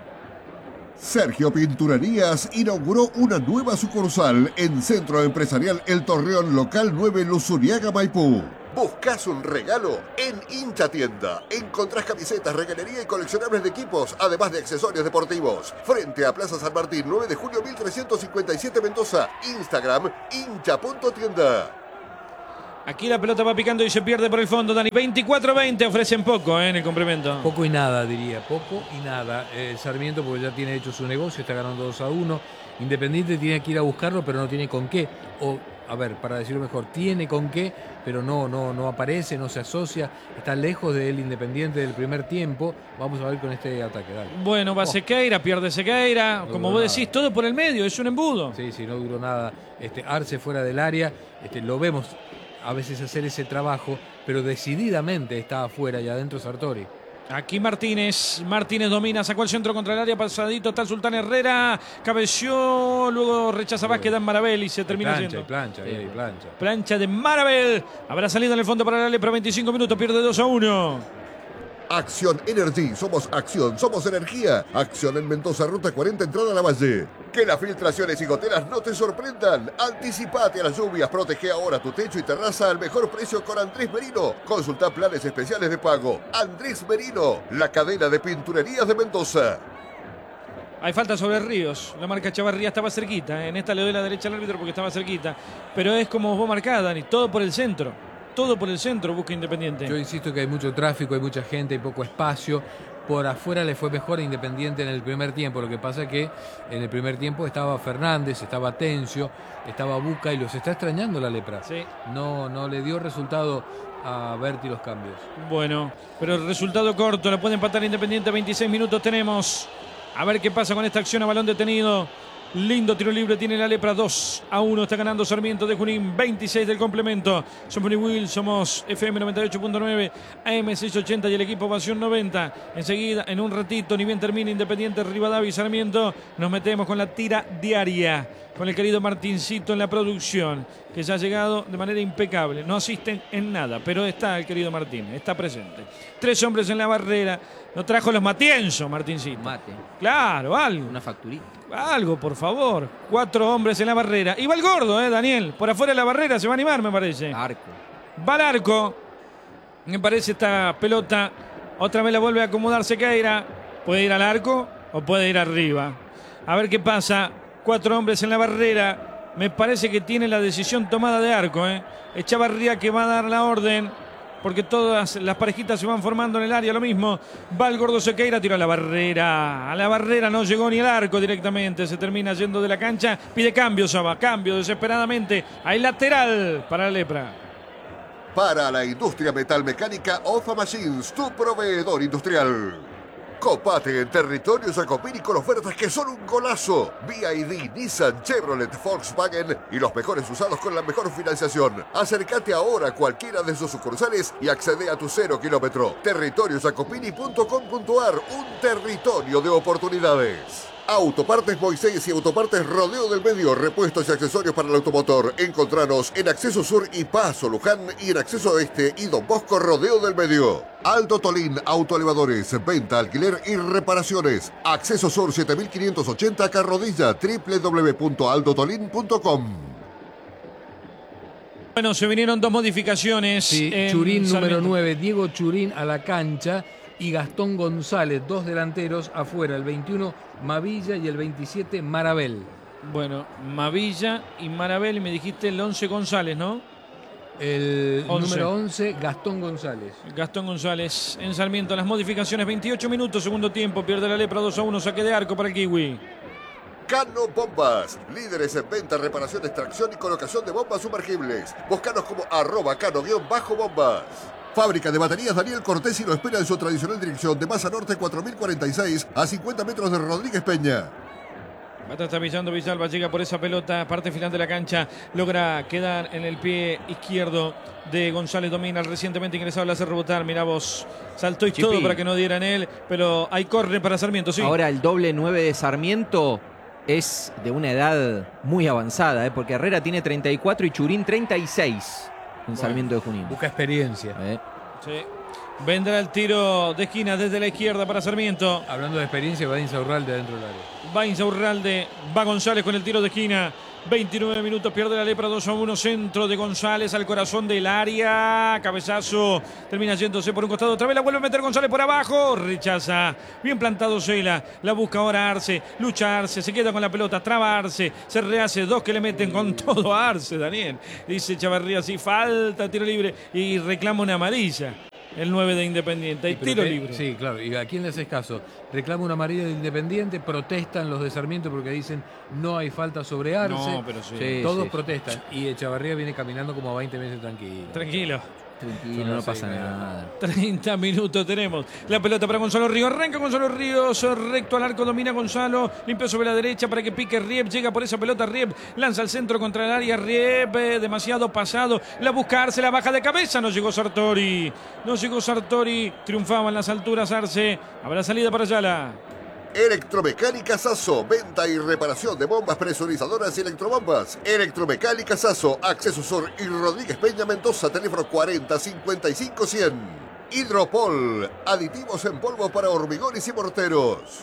Sergio Pinturerías inauguró una nueva sucursal en Centro Empresarial El Torreón, local nueve, Luzuriaga, Maipú. ¿Buscas un regalo? En Hincha Tienda encontrás camisetas, regalería y coleccionables de equipos, además de accesorios deportivos. Frente a Plaza San Martín, nueve de julio mil trescientos cincuenta y siete, Mendoza. Instagram, hincha punto tienda. Aquí la pelota va picando y se pierde por el fondo, Dani. veinticuatro veinte, ofrecen poco eh, en el complemento. Poco y nada, diría. Poco y nada. Eh, Sarmiento, porque ya tiene hecho su negocio, está ganando dos a uno. Independiente tiene que ir a buscarlo, pero no tiene con qué. O, a ver, para decirlo mejor, tiene con qué, pero no, no, no aparece, no se asocia. Está lejos del Independiente del primer tiempo. Vamos a ver con este ataque. Dale. Bueno, va Oh. Sequeira, pierde Sequeira. No Como duró vos nada. decís, todo por el medio, es un embudo. Sí, sí, no duró nada. Este, Arce fuera del área, este, lo vemos a veces hacer ese trabajo, pero decididamente está afuera y adentro Sartori. Aquí Martínez, Martínez domina, sacó el centro contra el área, pasadito, está el Sultán Herrera, cabeció, luego rechaza Vázquez, dan Marabel y se termina plancha, yendo. y plancha, Sí. y plancha. Plancha de Marabel, habrá salido en el fondo para la Lepra, veinticinco minutos, pierde dos a uno. Acción Energy, somos acción, somos energía. Acción en Mendoza, ruta cuarenta, entrada a la Valle. Que las filtraciones y goteras no te sorprendan. Anticipate a las lluvias, protege ahora tu techo y terraza al mejor precio con Andrés Merino. Consulta planes especiales de pago. Andrés Merino, la cadena de pinturerías de Mendoza. Hay falta sobre Ríos, la marca Chavarría estaba cerquita, en esta le doy la derecha al árbitro porque estaba cerquita, pero es como vos marcás, Dani, todo por el centro. Todo por el centro busca Independiente. Yo insisto que hay mucho tráfico, hay mucha gente, hay poco espacio. Por afuera le fue mejor a Independiente en el primer tiempo. Lo que pasa es que en el primer tiempo estaba Fernández, estaba Tencio, estaba Buca y los está extrañando la Lepra. Sí. No, no le dio resultado a Berti los cambios. Bueno, pero el resultado corto, la puede empatar Independiente, veintiséis minutos tenemos. A ver qué pasa con esta acción a balón detenido. Lindo tiro libre tiene la Lepra, dos a uno, está ganando Sarmiento de Junín, veintiséis del complemento. Somos Will, somos F M noventa y ocho punto nueve, A M seiscientos ochenta y el equipo Ovación noventa. Enseguida, en un ratito, ni bien termina Independiente, Rivadavia y Sarmiento, nos metemos con la tira diaria, con el querido Martincito en la producción, que ya ha llegado de manera impecable. No asisten en nada, pero está el querido Martín, está presente. Tres hombres en la barrera, nos trajo los Matienzo, Martincito. Mate, Claro, algo. una facturita. Algo, por favor. Cuatro hombres en la barrera. Y va el gordo, ¿eh, Daniel? Por afuera de la barrera se va a animar, me parece. Arco. Va al arco. Me parece esta pelota. Otra vez la vuelve a acomodar Sequeira. Puede ir al arco o puede ir arriba. A ver qué pasa. Cuatro hombres en la barrera. Me parece que tiene la decisión tomada de arco, ¿eh? Echavarría que va a dar la orden, porque todas las parejitas se van formando en el área, lo mismo. Va el gordo Sequeira, tira a la barrera. A la barrera no llegó ni el arco directamente. Se termina yendo de la cancha. Pide cambio, Saba. Cambio desesperadamente. Hay lateral para la Lepra. Para la industria metalmecánica, Ofa Machines, tu proveedor industrial. Copate en territorio Jacopini con ofertas que son un golazo. B Y D, Nissan, Chevrolet, Volkswagen y los mejores usados con la mejor financiación. Acércate ahora a cualquiera de sus sucursales y accede a tu cero kilómetro. territorio jacopini punto com punto ar, un territorio de oportunidades. Autopartes Moisés y Autopartes Rodeo del Medio, repuestos y accesorios para el automotor. Encontranos en Acceso Sur y Paso Luján y en Acceso Este y Don Bosco Rodeo del Medio. Aldo Tolín Autoelevadores, venta, alquiler y reparaciones. Acceso Sur siete mil quinientos ochenta Carrodilla, doble u doble u doble u punto aldo tolín punto com. Bueno, se vinieron dos modificaciones. Sí, en Churín número Sarmiento. nueve, Diego Churín a la cancha y Gastón González, dos delanteros afuera, el veintiuno Mavilla y el veintisiete Marabel. Bueno, Mavilla y Marabel, y me dijiste el once González, ¿no? El once. número once, Gastón González. Gastón González en Sarmiento. Las modificaciones, veintiocho minutos, segundo tiempo. Pierde la Lepra, dos a uno, saque de arco para el Kiwi. Cano Bombas, líderes en venta, reparación, extracción y colocación de bombas sumergibles. Búscanos como arroba cano-bombas. Fábrica de baterías Daniel Cortés y lo espera en su tradicional dirección de Masa Norte cuatro mil cuarenta y seis a cincuenta metros de Rodríguez Peña. Va está pillando Villalba, llega por esa pelota, parte final de la cancha, logra quedar en el pie izquierdo de González, domina el recientemente ingresado, le hace rebotar, mirá vos, saltó y Chipi. todo para que no dieran él, pero hay córner para Sarmiento, sí. Ahora el doble nueve de Sarmiento es de una edad muy avanzada, ¿eh? Porque Herrera tiene treinta y cuatro y Churín treinta y seis en Bueno, Sarmiento de Junín. Busca experiencia. ¿Eh? Sí. Vendrá el tiro de esquina desde la izquierda para Sarmiento. Hablando de experiencia, va Insaurralde dentro del área. Va Insaurralde, va González con el tiro de esquina. veintinueve minutos, pierde la Lepra, dos a uno, centro de González al corazón del área. Cabezazo, termina yéndose por un costado. Otra vez la vuelve a meter González por abajo. Rechaza, bien plantado Cela. La busca ahora Arce, lucha Arce, se queda con la pelota, traba Arce. Se rehace, dos que le meten con todo a Arce, Daniel. Dice Chavarría, sí, falta, tiro libre y reclama una amarilla. El nueve de Independiente, hay Sí, pero tiro que- libre. Sí, claro. ¿Y a quién le haces caso? Reclama una amarilla de Independiente, protestan los de Sarmiento porque dicen no hay falta sobre Arce. No, pero sí. Sí, Todos sí. protestan. Y Echavarría viene caminando como a veinte meses tranquilo. Tranquilo. Tranquilo, Son no las pasa seis, nada. treinta minutos tenemos. La pelota para Gonzalo Ríos. Arranca Gonzalo Ríos. Recto al arco. Domina Gonzalo. Limpio sobre la derecha para que pique Riep. Llega por esa pelota Riep. Lanza al centro contra el área. Riep. eh, demasiado pasado. La busca Arce. La baja de cabeza. No llegó Sartori. No llegó Sartori. Triunfaba en las alturas Arce. Habrá salida para Ayala. Electromecánica Sasso, venta y reparación de bombas presurizadoras y electrobombas. Electromecánica Sasso, Acceso Sur y Rodríguez Peña Mendoza, teléfono cuarenta cincuenta y cinco cien. Hidropol, aditivos en polvo para hormigones y morteros.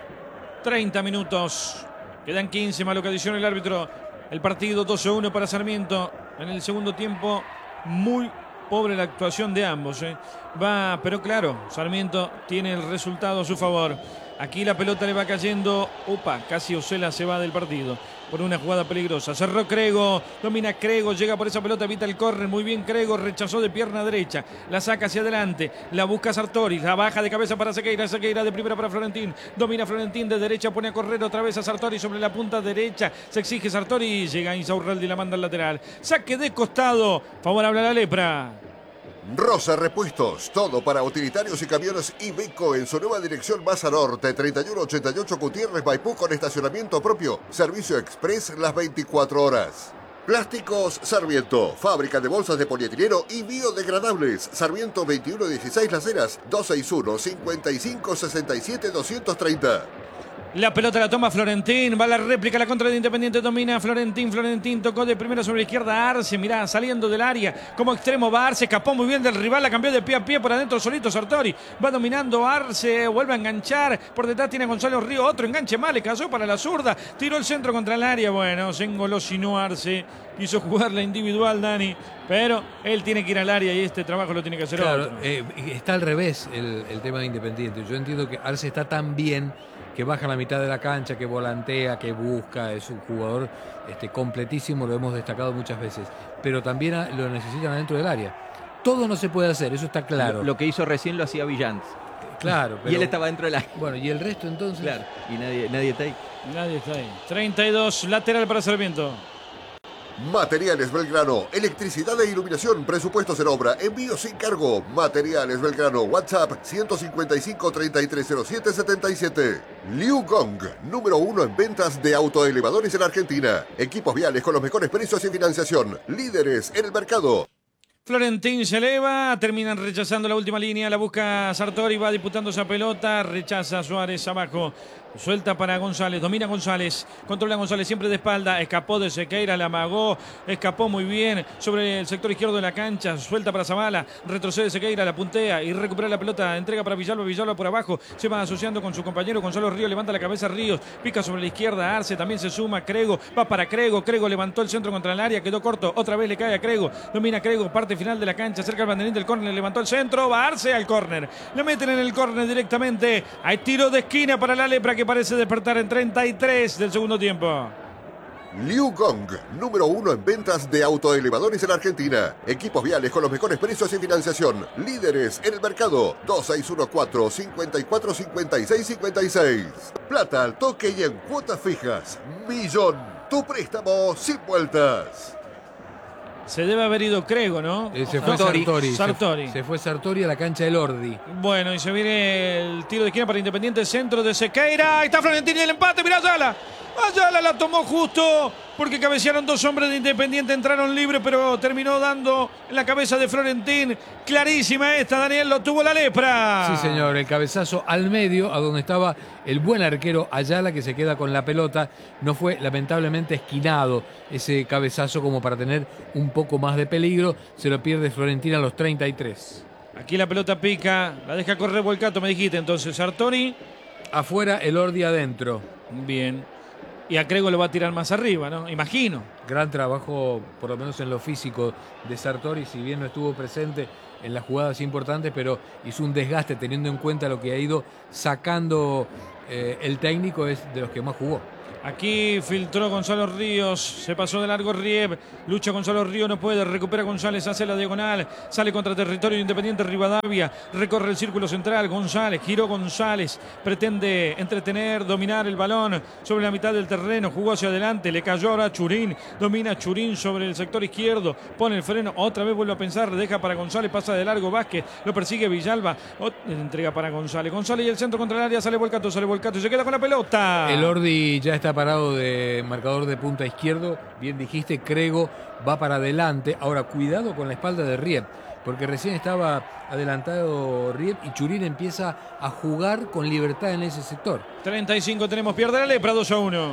treinta minutos. Quedan quince, más lo que adiciona el árbitro. El partido dos a uno para Sarmiento. En el segundo tiempo, muy pobre la actuación de ambos. ¿eh? Va, pero claro, Sarmiento tiene el resultado a su favor. Aquí la pelota le va cayendo. Opa, casi Osela se va del partido por una jugada peligrosa. Cerró Crego, domina Crego, llega por esa pelota, evita el córner. Muy bien Crego, rechazó de pierna derecha. La saca hacia adelante, la busca Sartori, la baja de cabeza para Sequeira. Sequeira de primera para Florentín. Domina Florentín de derecha, pone a correr otra vez a Sartori sobre la punta derecha. Se exige Sartori, llega Insaurralde y la manda al lateral. Saque de costado, favorable a la Lepra. Rosa Repuestos, todo para utilitarios y camiones Iveco en su nueva dirección Maza Norte, treinta y uno ochenta y ocho Gutiérrez Maipú con estacionamiento propio, servicio express las veinticuatro horas. Plásticos Sarmiento, fábrica de bolsas de polietileno y biodegradables. Sarmiento veintiuno dieciséis Las Heras, dos seis uno, cinco cinco, seis siete, dos tres cero. La pelota la toma Florentín, va la réplica, la contra de Independiente, domina Florentín, Florentín tocó de primera sobre la izquierda Arce, mirá, saliendo del área, como extremo va Arce, escapó muy bien del rival, la cambió de pie a pie, por adentro solito Sartori, va dominando Arce, vuelve a enganchar, por detrás tiene a Gonzalo Río, otro enganche mal, le cayó para la zurda, tiró el centro contra el área, bueno, se engolosinó Arce, quiso jugar la individual Dani, pero él tiene que ir al área y este trabajo lo tiene que hacer Claro, otro. eh, está al revés el, el tema de Independiente. Yo entiendo que Arce está tan bien que baja a la mitad de la cancha, que volantea, que busca, es un jugador este, completísimo, lo hemos destacado muchas veces, pero también a- lo necesitan adentro del área. Todo no se puede hacer, eso está claro. Lo, lo que hizo recién lo hacía Villant. Claro, pero, Y él estaba dentro del área. Bueno, ¿y el resto entonces? Claro. Y nadie, nadie está ahí. Nadie está ahí. treinta y dos, lateral para Sarmiento. Materiales Belgrano, electricidad e iluminación, presupuestos en obra, envío sin cargo. Materiales Belgrano, WhatsApp ciento cincuenta y cinco, treinta y tres cero siete, setenta y siete. Liu Gong, número uno en ventas de autoelevadores en Argentina. Equipos viales con los mejores precios y financiación. Líderes en el mercado. Florentín se eleva, terminan rechazando la última línea, la busca Sartori, va disputando esa pelota, rechaza Suárez abajo, suelta para González, domina González, controla González siempre de espalda, escapó de Sequeira, la amagó, escapó muy bien sobre el sector izquierdo de la cancha, suelta para Zavala, retrocede Sequeira, la puntea y recupera la pelota, entrega para Villalba, Villalba por abajo, se va asociando con su compañero Gonzalo Ríos, levanta la cabeza Ríos, pica sobre la izquierda Arce, también se suma Crego, va para Crego, Crego levantó el centro contra el área, quedó corto, otra vez le cae a Crego, domina Crego, parte final de la cancha, cerca del banderín del córner, levantó el centro, va Arce al córner, le meten en el córner directamente, hay tiro de esquina para la Lepra que parece despertar en treinta y tres del segundo tiempo. Liu Gong, número uno en ventas de autoelevadores en Argentina. Equipos viales con los mejores precios y financiación. Líderes en el mercado. dos seis uno cuatro, cinco cuatro, cinco seis cinco seis. Plata al toque y en cuotas fijas. Millón. Tu préstamo sin vueltas. Se debe haber ido Crego, ¿no? Eh, se fue Sartori. Sartori. Sartori. Se, se fue Sartori a la cancha del Ordi. Bueno, y se viene el tiro de esquina para Independiente, centro de Sequeira. Ahí está Florentín y el empate, mirá Ayala. Ayala la tomó justo porque cabecearon dos hombres de Independiente, entraron libres, pero terminó dando en la cabeza de Florentín. Clarísima esta, Daniel, lo tuvo la lepra. Sí, señor, el cabezazo al medio, a donde estaba el buen arquero Ayala, que se queda con la pelota. No fue lamentablemente esquinado ese cabezazo como para tener un poco más de peligro. Se lo pierde Florentín a los treinta y tres. Aquí la pelota pica, la deja correr Volcato, me dijiste entonces, Sartori. Afuera, Elordi adentro. Bien. Y a Crego lo va a tirar más arriba, ¿no? Imagino. Gran trabajo, por lo menos en lo físico, de Sartori, si bien no estuvo presente en las jugadas importantes, pero hizo un desgaste teniendo en cuenta lo que ha ido sacando eh, el técnico, es de los que más jugó. Aquí filtró Gonzalo Ríos, se pasó de largo Rieb, lucha Gonzalo Ríos, no puede, recupera González, hace la diagonal, sale contra territorio Independiente Rivadavia, recorre el círculo central, González, giró González, pretende entretener, dominar el balón sobre la mitad del terreno, jugó hacia adelante, le cayó ahora Churín, domina Churín sobre el sector izquierdo, pone el freno, otra vez vuelve a pensar, deja para González, pasa de largo Vázquez, lo persigue Villalba, entrega para González, González y el centro contra el área, sale Volcato, sale Volcato y se queda con la pelota. Elordi ya está parado de marcador de punta izquierdo, bien dijiste, Crego va para adelante. Ahora cuidado con la espalda de Rieb, porque recién estaba adelantado Rieb y Churín empieza a jugar con libertad en ese sector. treinta y cinco tenemos, pierde la lepra, dos a uno.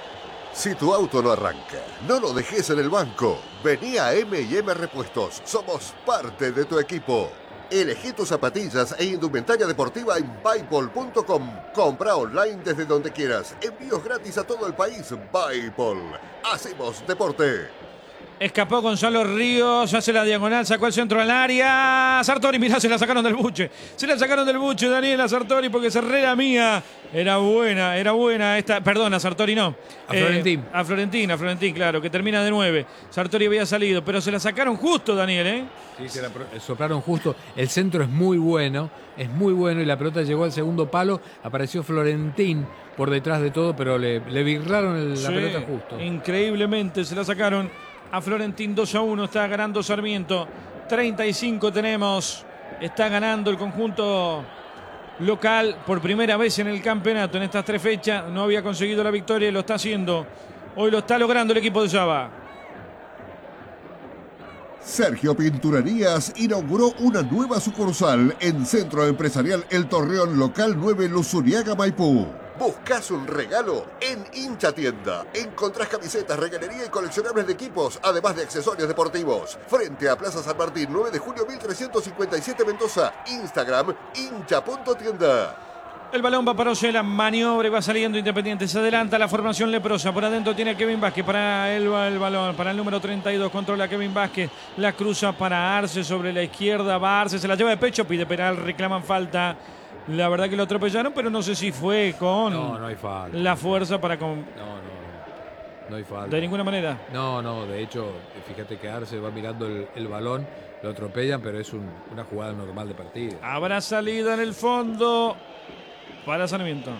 Si tu auto no arranca, no lo dejes en el banco. Vení a eme y eme Repuestos, somos parte de tu equipo. Elegí tus zapatillas e indumentaria deportiva en Buypol punto com. Compra online desde donde quieras. Envíos gratis a todo el país. Buypol. Hacemos deporte. Escapó Gonzalo Ríos, hace la diagonal, sacó el centro al área. Sartori, mirá, se la sacaron del buche. Se la sacaron del buche, Daniela Sartori, porque Serré la mía. Era buena, era buena esta. Perdona, Sartori no. A Florentín. Eh, a Florentín, a Florentín, claro, que termina de nueve. Sartori había salido, pero se la sacaron justo, Daniel, ¿eh? Sí, se la soplaron justo. El centro es muy bueno, es muy bueno y la pelota llegó al segundo palo. Apareció Florentín por detrás de todo, pero le, le birlaron el, la Sí, pelota justo. Increíblemente se la sacaron a Florentín. Dos a uno está ganando Sarmiento. treinta y cinco tenemos. Está ganando el conjunto local por primera vez en el campeonato. En estas tres fechas no había conseguido la victoria y lo está haciendo. Hoy lo está logrando el equipo de Saba. Sergio Pinturerías inauguró una nueva sucursal en Centro Empresarial El Torreón Local nueve Luzuriaga, Maipú. ¿Buscas un regalo? En Hincha Tienda encontrás camisetas, regalería y coleccionables de equipos, además de accesorios deportivos. Frente a Plaza San Martín, nueve de julio mil trescientos cincuenta y siete, Mendoza. Instagram, hincha punto tienda. El balón va para Osela, maniobra y va saliendo Independiente. Se adelanta la formación leprosa. Por adentro tiene a Kevin Vázquez para el, el balón. Para el número treinta y dos. Controla a Kevin Vázquez. La cruza para Arce sobre la izquierda. Va Arce, se la lleva de pecho. Pide penal, reclaman falta. La verdad que lo atropellaron, pero no sé si fue con No, no hay falta. la fuerza para... Con... No, no, no. No hay falta. De ninguna manera. No, no, de hecho, fíjate que Arce va mirando el, el balón, lo atropellan, pero es un, una jugada normal de partido. Habrá salida en el fondo para Sarmiento.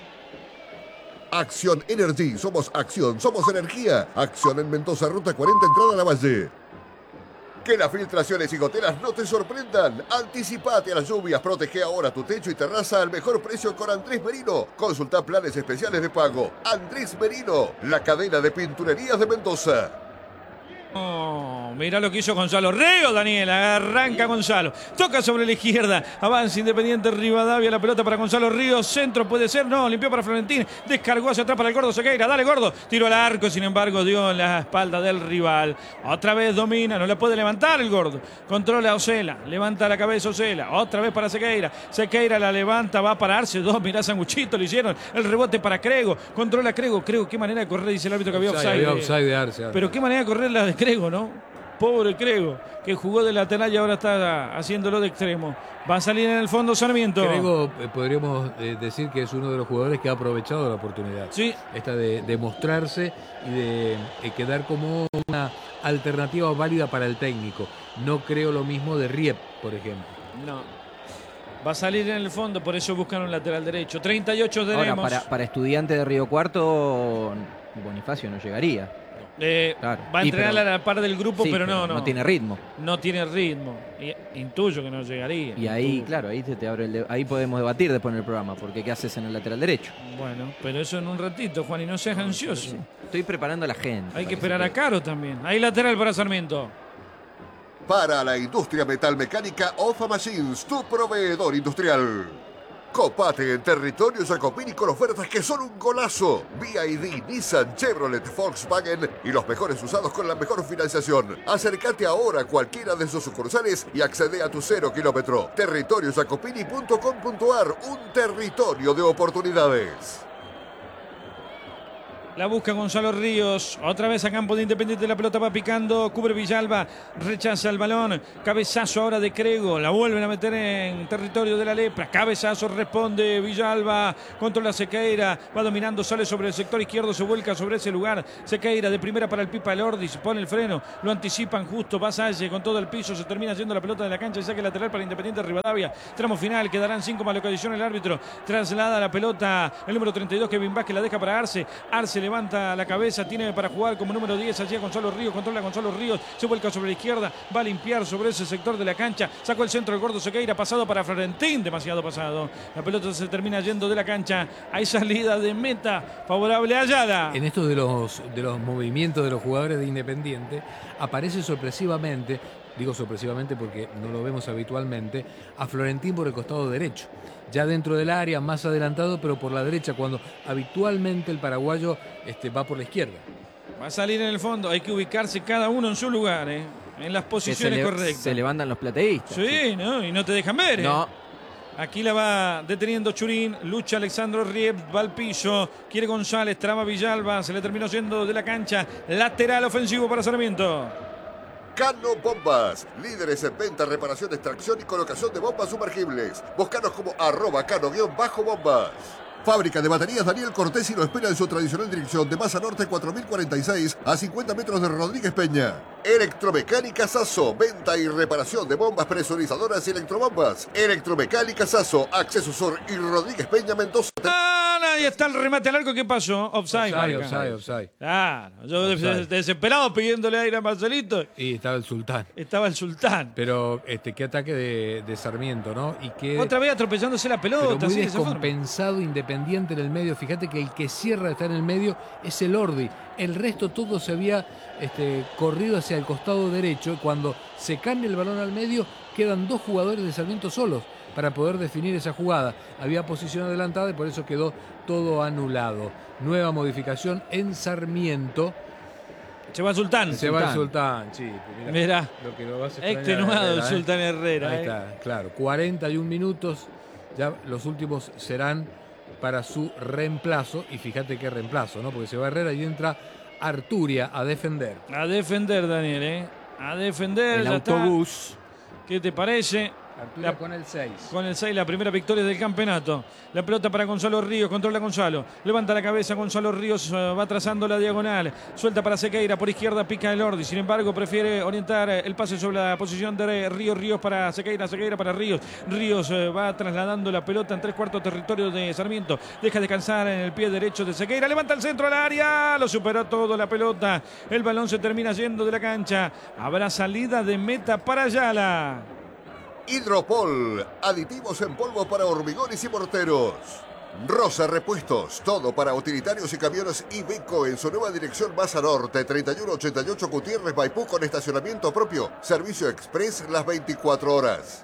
Acción Energy, somos acción, somos energía. Acción en Mendoza, ruta cuarenta, entrada a la Valle. Que las filtraciones y goteras no te sorprendan. Anticipate a las lluvias, protege ahora tu techo y terraza al mejor precio con Andrés Merino. Consulta planes especiales de pago. Andrés Merino, la cadena de pinturerías de Mendoza. Oh, mira lo que hizo Gonzalo Ríos, Daniel. Arranca Gonzalo. Toca sobre la izquierda. Avanza Independiente Rivadavia. La pelota para Gonzalo Ríos. Centro puede ser. No, limpió para Florentín. Descargó hacia atrás para el Gordo Sequeira. Dale, Gordo. Tiro al arco. Sin embargo, dio en la espalda del rival. Otra vez domina. No la puede levantar el Gordo. Controla a Osela. Levanta la cabeza Osela. Otra vez para Sequeira. Sequeira la levanta. Va a pararse. Dos. Mirá, Sanguchito le hicieron. El rebote para Crego. Controla a Crego. Crego, qué manera de correr. Dice el árbitro que había Offside, offside. había offside de Arce. Pero qué manera de correr la de Crego, ¿no? Pobre Crego, que jugó de lateral y ahora está haciéndolo de extremo. Va a salir en el fondo Sarmiento. Crego, eh, podríamos eh, decir que es uno de los jugadores que ha aprovechado la oportunidad. Sí. Esta de, de mostrarse y de eh, quedar como una alternativa válida para el técnico. No creo lo mismo de Rieb, por ejemplo. No. Va a salir en el fondo, por eso buscan un lateral derecho. treinta y ocho tenemos. Ahora, para, para Estudiante de Río Cuarto, Bonifacio no llegaría. Eh, Claro. Va a Y entrenar pero- a la par del grupo, Sí, pero no, no. No tiene ritmo. No tiene ritmo. Y- Intuyo que no llegaría. Y ahí, Intuyo. claro, ahí, se te abre el de- ahí podemos debatir después en el programa, porque ¿qué haces en el lateral derecho? Bueno, pero eso en un ratito, Juan, y no seas ansioso. Estoy preparando a la gente. Hay para que se esperar a quede. Caro también. Hay lateral para Sarmiento. Para la industria metalmecánica Ofa Machines, tu proveedor industrial. Copate en territorio Jacopini con ofertas que son un golazo. B Y D, Nissan, Chevrolet, Volkswagen y los mejores usados con la mejor financiación. Acércate ahora a cualquiera de sus sucursales y accede a tu cero kilómetro. territorio jacopini punto com punto ar, un territorio de oportunidades. La busca Gonzalo Ríos. Otra vez a campo de Independiente. La pelota va picando. Cubre Villalba. Rechaza el balón. Cabezazo ahora de Crego. La vuelven a meter en territorio de la lepra. Cabezazo responde Villalba. Controla Sequeira. Va dominando. Sale sobre el sector izquierdo. Se vuelca sobre ese lugar. Sequeira de primera para el Pipa Elordi. Se pone el freno. Lo anticipan justo. Va Salle con todo el piso. Se termina yendo la pelota de la cancha. Y saque lateral para Independiente Rivadavia. Tramo final. Quedarán cinco más lo que adiciona el árbitro. Traslada la pelota. El número treinta y dos. Kevin Vázquez la deja para Arce. Arce levanta la cabeza, tiene para jugar como número diez allí a Gonzalo Ríos, controla a Gonzalo Ríos, se vuelca sobre la izquierda, va a limpiar sobre ese sector de la cancha, sacó el centro el gordo Sequeira, pasado para Florentín, demasiado pasado, la pelota se termina yendo de la cancha, hay salida de meta favorable a Ayala. En esto de los, de los movimientos de los jugadores de Independiente, aparece sorpresivamente, digo sorpresivamente porque no lo vemos habitualmente, a Florentín por el costado derecho. Ya dentro del área, más adelantado, pero por la derecha, cuando habitualmente el paraguayo este, va por la izquierda. Va a salir en el fondo, hay que ubicarse cada uno en su lugar, ¿eh? En las Que se, posiciones le- correctas. se levantan los plateístas. Sí, ¿no? Y no te dejan ver, ¿eh? No, Aquí la va deteniendo Churín, lucha Alexandro Rieb, va al piso, quiere González, traba Villalba, se le terminó yendo de la cancha, lateral ofensivo para Sarmiento. Cano Bombas, líderes en venta, reparación, extracción y colocación de bombas sumergibles. Búscanos como arroba cano-bombas. Fábrica de baterías Daniel Cortés y lo espera en su tradicional dirección de Masa Norte cuatro mil cuarenta y seis a cincuenta metros de Rodríguez Peña. Electromecánica Sasso, venta y reparación de bombas presurizadoras y electrobombas. Electromecánica Sasso, Acceso Sur y Rodríguez Peña Mendoza. ¡Ah! Ahí está el remate al arco, ¿qué pasó? Offside. Offside, marca. offside, offside. Claro, yo des- Offside. desesperado pidiéndole aire a Marcelito, Y estaba el sultán. estaba el sultán. Pero este, qué ataque de, de Sarmiento, ¿no? Y qué, Otra vez atropellándose la pelota. pero muy así, de esa forma. descompensado Independiente en el medio. Fíjate que el que cierra está en el medio es el Ordi. El resto todo se había este, corrido hacia el costado derecho. Cuando se cambia el balón al medio, quedan dos jugadores de Sarmiento solos para poder definir esa jugada. Había posición adelantada y por eso quedó todo anulado. Nueva modificación en Sarmiento. Se va el sultán. Se va el Sultán, sí. Mirá, Mirá, lo que lo vas a extrañar, extenuado el Herrera, ¿eh? sultán Herrera. Ahí ¿eh? está, claro. cuarenta y un minutos. Ya los últimos serán para su reemplazo. Y fíjate qué reemplazo, ¿no? Porque se va Herrera y entra Arturia a defender. A defender, Daniel, ¿eh? A defender. el ya está. autobús. ¿Qué te parece? Arturia La- con el seis. Con el seis, la primera victoria del campeonato. La pelota para Gonzalo Ríos, controla Gonzalo. Levanta la cabeza, Gonzalo Ríos eh, va trazando la diagonal. Suelta para Sequeira, por izquierda pica el Ordi. Sin embargo, prefiere orientar eh, el pase sobre la posición de Ríos, Ríos para Sequeira, Sequeira para Ríos. Ríos eh, va trasladando la pelota en tres cuartos territorio de Sarmiento. Deja descansar en el pie derecho de Sequeira. Levanta el centro al área. Lo superó todo la pelota. El balón se termina yendo de la cancha. Habrá salida de meta para Ayala. Hidropol, aditivos en polvo para hormigones y morteros. Rosa Repuestos, todo para utilitarios y camiones Iveco en su nueva dirección Masa Norte, treinta y uno ochenta y ocho Gutiérrez Maipú con estacionamiento propio. Servicio express las veinticuatro horas.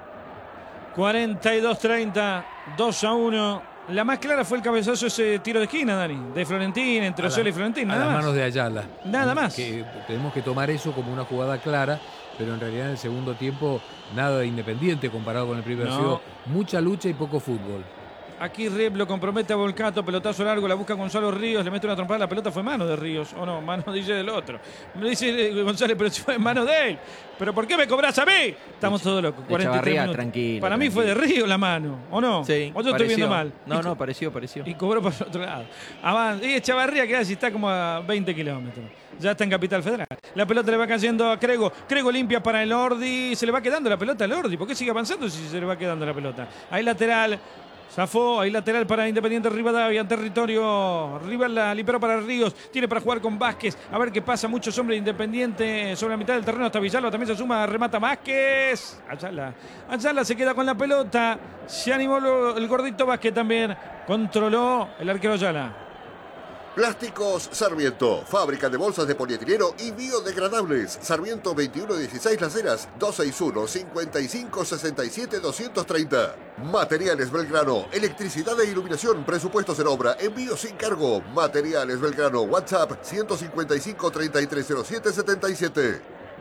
cuarenta y dos treinta, dos a uno. La más clara fue el cabezazo, ese tiro de esquina, Dani, de Florentín, entre A Osceola la- y Florentín, a nada las más. manos de Ayala. Nada más. Que tenemos que tomar eso como una jugada clara, pero en realidad en el segundo tiempo nada de Independiente comparado con el primer. No. Ha sido mucha lucha y poco fútbol. Aquí Rep lo compromete a Volcato, pelotazo largo, la busca Gonzalo Ríos, le mete una trompada, la pelota fue mano de Ríos, o no, mano dice del otro. Me dice eh, González, pero si fue mano de él. ¿Pero por qué me cobras a mí? Estamos todos locos, cuarenta y tres Echavarría, minutos. tranquilo, Para mí fue de Ríos la mano, ¿o no? Sí, ¿O yo estoy pareció. viendo mal? No, Y no, pareció, pareció. Y cobró para el otro lado. Avanza. Y Echavarría queda si está como a veinte kilómetros. Ya está en Capital Federal. La pelota le va cayendo a Crego. Crego limpia para el Ordi. Se le va quedando la pelota al Ordi. ¿Por qué sigue avanzando si se le va quedando la pelota? Ahí lateral. Zafó, ahí lateral para Independiente Rivadavia, en territorio rival, la liberó para Ríos, tiene para jugar con Vázquez, a ver qué pasa, muchos hombres de Independiente sobre la mitad del terreno, hasta Villalba también se suma, remata Vázquez, Ayala, Ayala se queda con la pelota, se animó el gordito Vázquez también, controló el arquero Ayala. Plásticos Sarmiento, fábrica de bolsas de polietileno y biodegradables. Sarmiento veintiuno dieciséis Las Heras, dos seis uno, cinco cinco, seis siete, dos tres cero. Materiales Belgrano, electricidad e iluminación, presupuestos en obra, envío sin cargo. Materiales Belgrano, WhatsApp ciento cincuenta y cinco, treinta y tres cero siete, setenta y siete.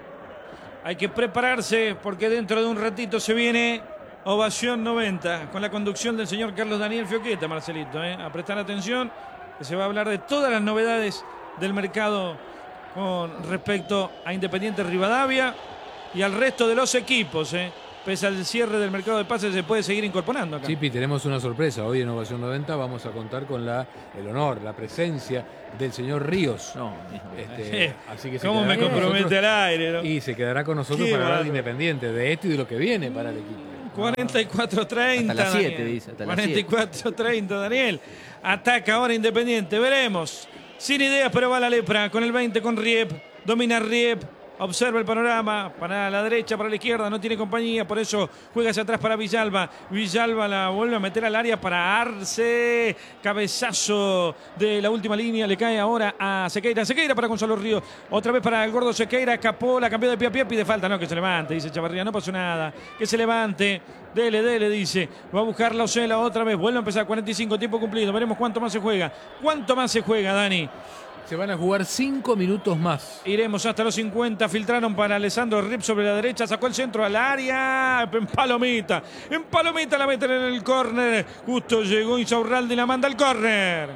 Hay que prepararse porque dentro de un ratito se viene Ovación noventa con la conducción del señor Carlos Daniel Fioqueta, Marcelito. ¿eh? A prestar atención, que se va a hablar de todas las novedades del mercado con respecto a Independiente Rivadavia y al resto de los equipos. ¿eh? Pese al cierre del mercado de pases, se puede seguir incorporando acá. Chipi, tenemos una sorpresa. Hoy en Ovación noventa vamos a contar con la, el honor, la presencia del señor Ríos. No, Este, así que se ¿Cómo me quedará con compromete nosotros al aire? ¿no? Y se quedará con nosotros Qué para hablar de bárbaro. Independiente, de esto y de lo que viene para el equipo. cuarenta y cuatro treinta. Hasta las siete, Daniel. dice, hasta las cuarenta y cuatro treinta, Daniel. Ataca ahora Independiente, veremos. Sin ideas, pero va la lepra. Con el veinte, con Riep. Domina Riep. Observa el panorama. Para la derecha, para la izquierda. No tiene compañía. Por eso juega hacia atrás para Villalba. Villalba la vuelve a meter al área para Arce. Cabezazo de la última línea. Le cae ahora a Sequeira. Sequeira para Gonzalo Ríos. Otra vez para el gordo Sequeira. Escapó. La cambió de pie a pie. Pide falta. No, que se levante. Dice Chavarría. No pasó nada. Que se levante. Dele, dele, dice. Va a buscar la Ocela otra vez. Vuelve a empezar. cuarenta y cinco, tiempo cumplido. Veremos cuánto más se juega. ¿Cuánto más se juega, Dani? Se van a jugar cinco minutos más. Iremos hasta los cincuenta. Filtraron para Alessandro Rip sobre la derecha. Sacó el centro al área. En palomita. En palomita la meten en el córner. Justo llegó Insaurralde y la manda al córner.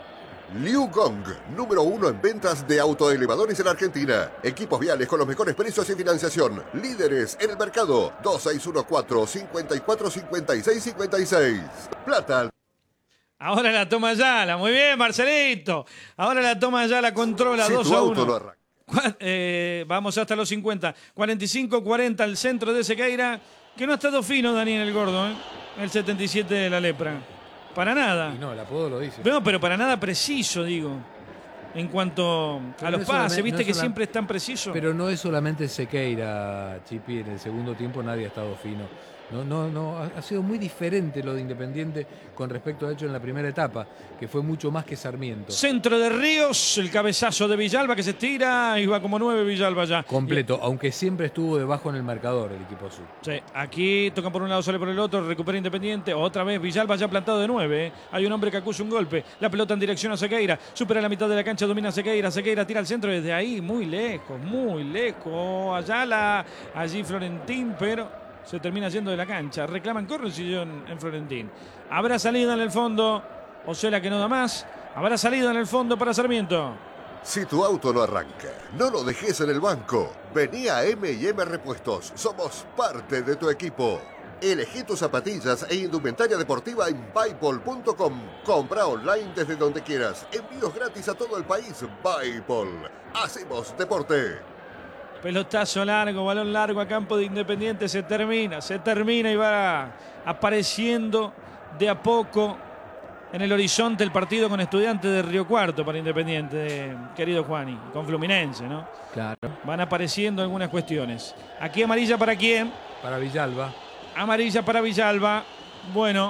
Liu Gong, número uno en ventas de autoelevadores en Argentina. Equipos viales con los mejores precios y financiación. Líderes en el mercado. dos seis uno cuatro, cinco cuatro, cinco seis cinco seis. Plata. Ahora la toma Ayala. Muy bien, Marcelito. Ahora la toma Ayala. Controla Si dos tu a auto uno. no arranca. Cua- eh, vamos hasta los cincuenta. cuarenta y cinco cuarenta al centro de Sequeira. Que no ha estado fino, Daniel, el gordo. ¿eh? El setenta y siete de la lepra. Para nada. Y no, el apodo lo dice. No, pero para nada preciso, digo. En cuanto Pero a no los es pases, solamente- viste no es que solam- siempre es tan preciso. Pero no es solamente Sequeira, Chipi. En el segundo tiempo nadie ha estado fino. No, no, no. Ha ha sido muy diferente lo de Independiente con respecto a hecho en la primera etapa, que fue mucho más que Sarmiento. Centro de Ríos, el cabezazo de Villalba que se estira y va como nueve Villalba ya. Completo, aunque siempre estuvo debajo en el marcador el equipo azul. Sí, aquí toca por un lado, sale por el otro, recupera Independiente. Otra vez Villalba ya plantado de nueve. ¿eh? Hay un hombre que acusa un golpe. La pelota en dirección a Sequeira. Supera la mitad de la cancha, domina Sequeira. Sequeira tira al centro desde ahí, muy lejos, muy lejos. Ayala, allí Florentín, pero se termina yendo de la cancha. Reclaman corre el sillón en Florentín. Habrá salida en el fondo. Ocela que no da más. Habrá salida en el fondo para Sarmiento. Si tu auto no arranca, no lo dejes en el banco. Vení a M y M Repuestos. Somos parte de tu equipo. Elegí tus zapatillas e indumentaria deportiva en Bipol punto com. Compra online desde donde quieras. Envíos gratis a todo el país. Bipol. Hacemos deporte. Pelotazo largo, balón largo a campo de Independiente. Se termina, se termina y va apareciendo de a poco en el horizonte el partido con Estudiantes de Río Cuarto para Independiente, querido Juani, con Fluminense, ¿no? Claro. Van apareciendo algunas cuestiones. Aquí amarilla para quién? Para Villalba. Amarilla para Villalba. Bueno,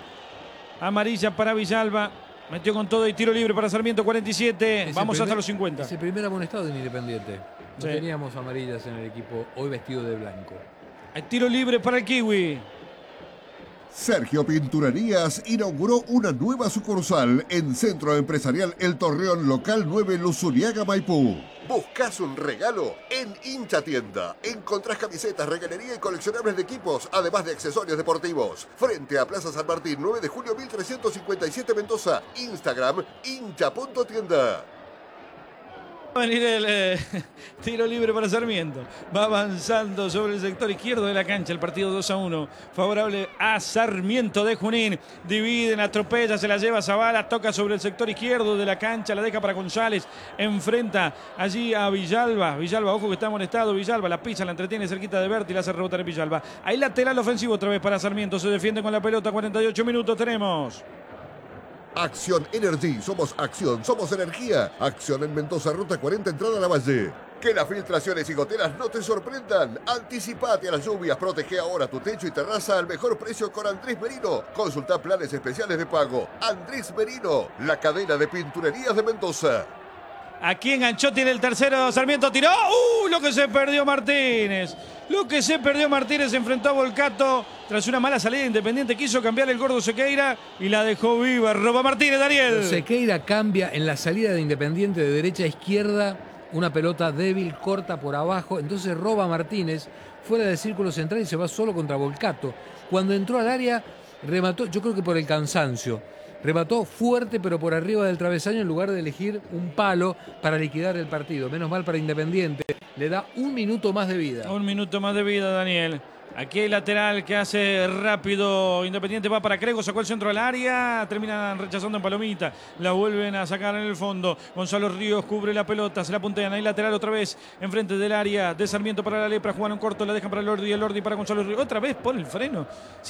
amarilla para Villalba. Metió con todo y tiro libre para Sarmiento, cuarenta y siete. Es el Vamos hasta primer- los cincuenta. Es el primer amonestado en Independiente. No Sí. teníamos amarillas en el equipo, hoy vestido de blanco. Hay tiro libre para el Kiwi. Sergio Pinturerías inauguró una nueva sucursal en Centro Empresarial El Torreón Local nueve Luzuriaga, Maipú. ¿Buscas un regalo? En Hincha Tienda. Encontrás camisetas, regalería y coleccionables de equipos, además de accesorios deportivos. Frente a Plaza San Martín, nueve de julio mil trescientos cincuenta y siete Mendoza. Instagram, hincha punto tienda. Va a venir el eh, tiro libre para Sarmiento. Va avanzando sobre el sector izquierdo de la cancha. El partido dos a uno. Favorable a Sarmiento de Junín. Dividen, atropella, se la lleva Zavala. Toca sobre el sector izquierdo de la cancha. La deja para González. Enfrenta allí a Villalba. Villalba, ojo que está molestado. Villalba la pisa, la entretiene cerquita de Berti. La hace rebotar en Villalba. Ahí lateral ofensivo otra vez para Sarmiento. Se defiende con la pelota. cuarenta y ocho minutos tenemos. Acción Energy, somos acción, somos energía. Acción en Mendoza, ruta cuarenta, entrada a la Valle. Que las filtraciones y goteras no te sorprendan. Anticipate a las lluvias, protege ahora tu techo y terraza al mejor precio con Andrés Merino. Consulta planes especiales de pago. Andrés Merino, la cadena de pinturerías de Mendoza. Aquí enganchó, tiene el tercero, Sarmiento tiró. ¡Uh! Lo que se perdió Martínez. Lo que se perdió Martínez, se enfrentó a Volcato. Tras una mala salida Independiente, quiso cambiar el gordo Sequeira y la dejó viva. Roba Martínez, Daniel. Sequeira cambia en la salida de Independiente de derecha a izquierda. Una pelota débil, corta por abajo. Entonces roba Martínez fuera del círculo central y se va solo contra Volcato. Cuando entró al área, remató, yo creo que por el cansancio. Remató fuerte, pero por arriba del travesaño en lugar de elegir un palo para liquidar el partido. Menos mal para Independiente. Le da un minuto más de vida. Un minuto más de vida, Daniel. Aquí hay lateral que hace rápido. Independiente va para Crego, sacó el centro al área. Terminan rechazando en palomita. La vuelven a sacar en el fondo. Gonzalo Ríos cubre la pelota. Se la puntean. Ahí lateral otra vez. Enfrente del área de Sarmiento para la Lepra. Jugaron corto. La dejan para Lordi. El Lordi para Gonzalo Ríos. Otra vez pone el freno.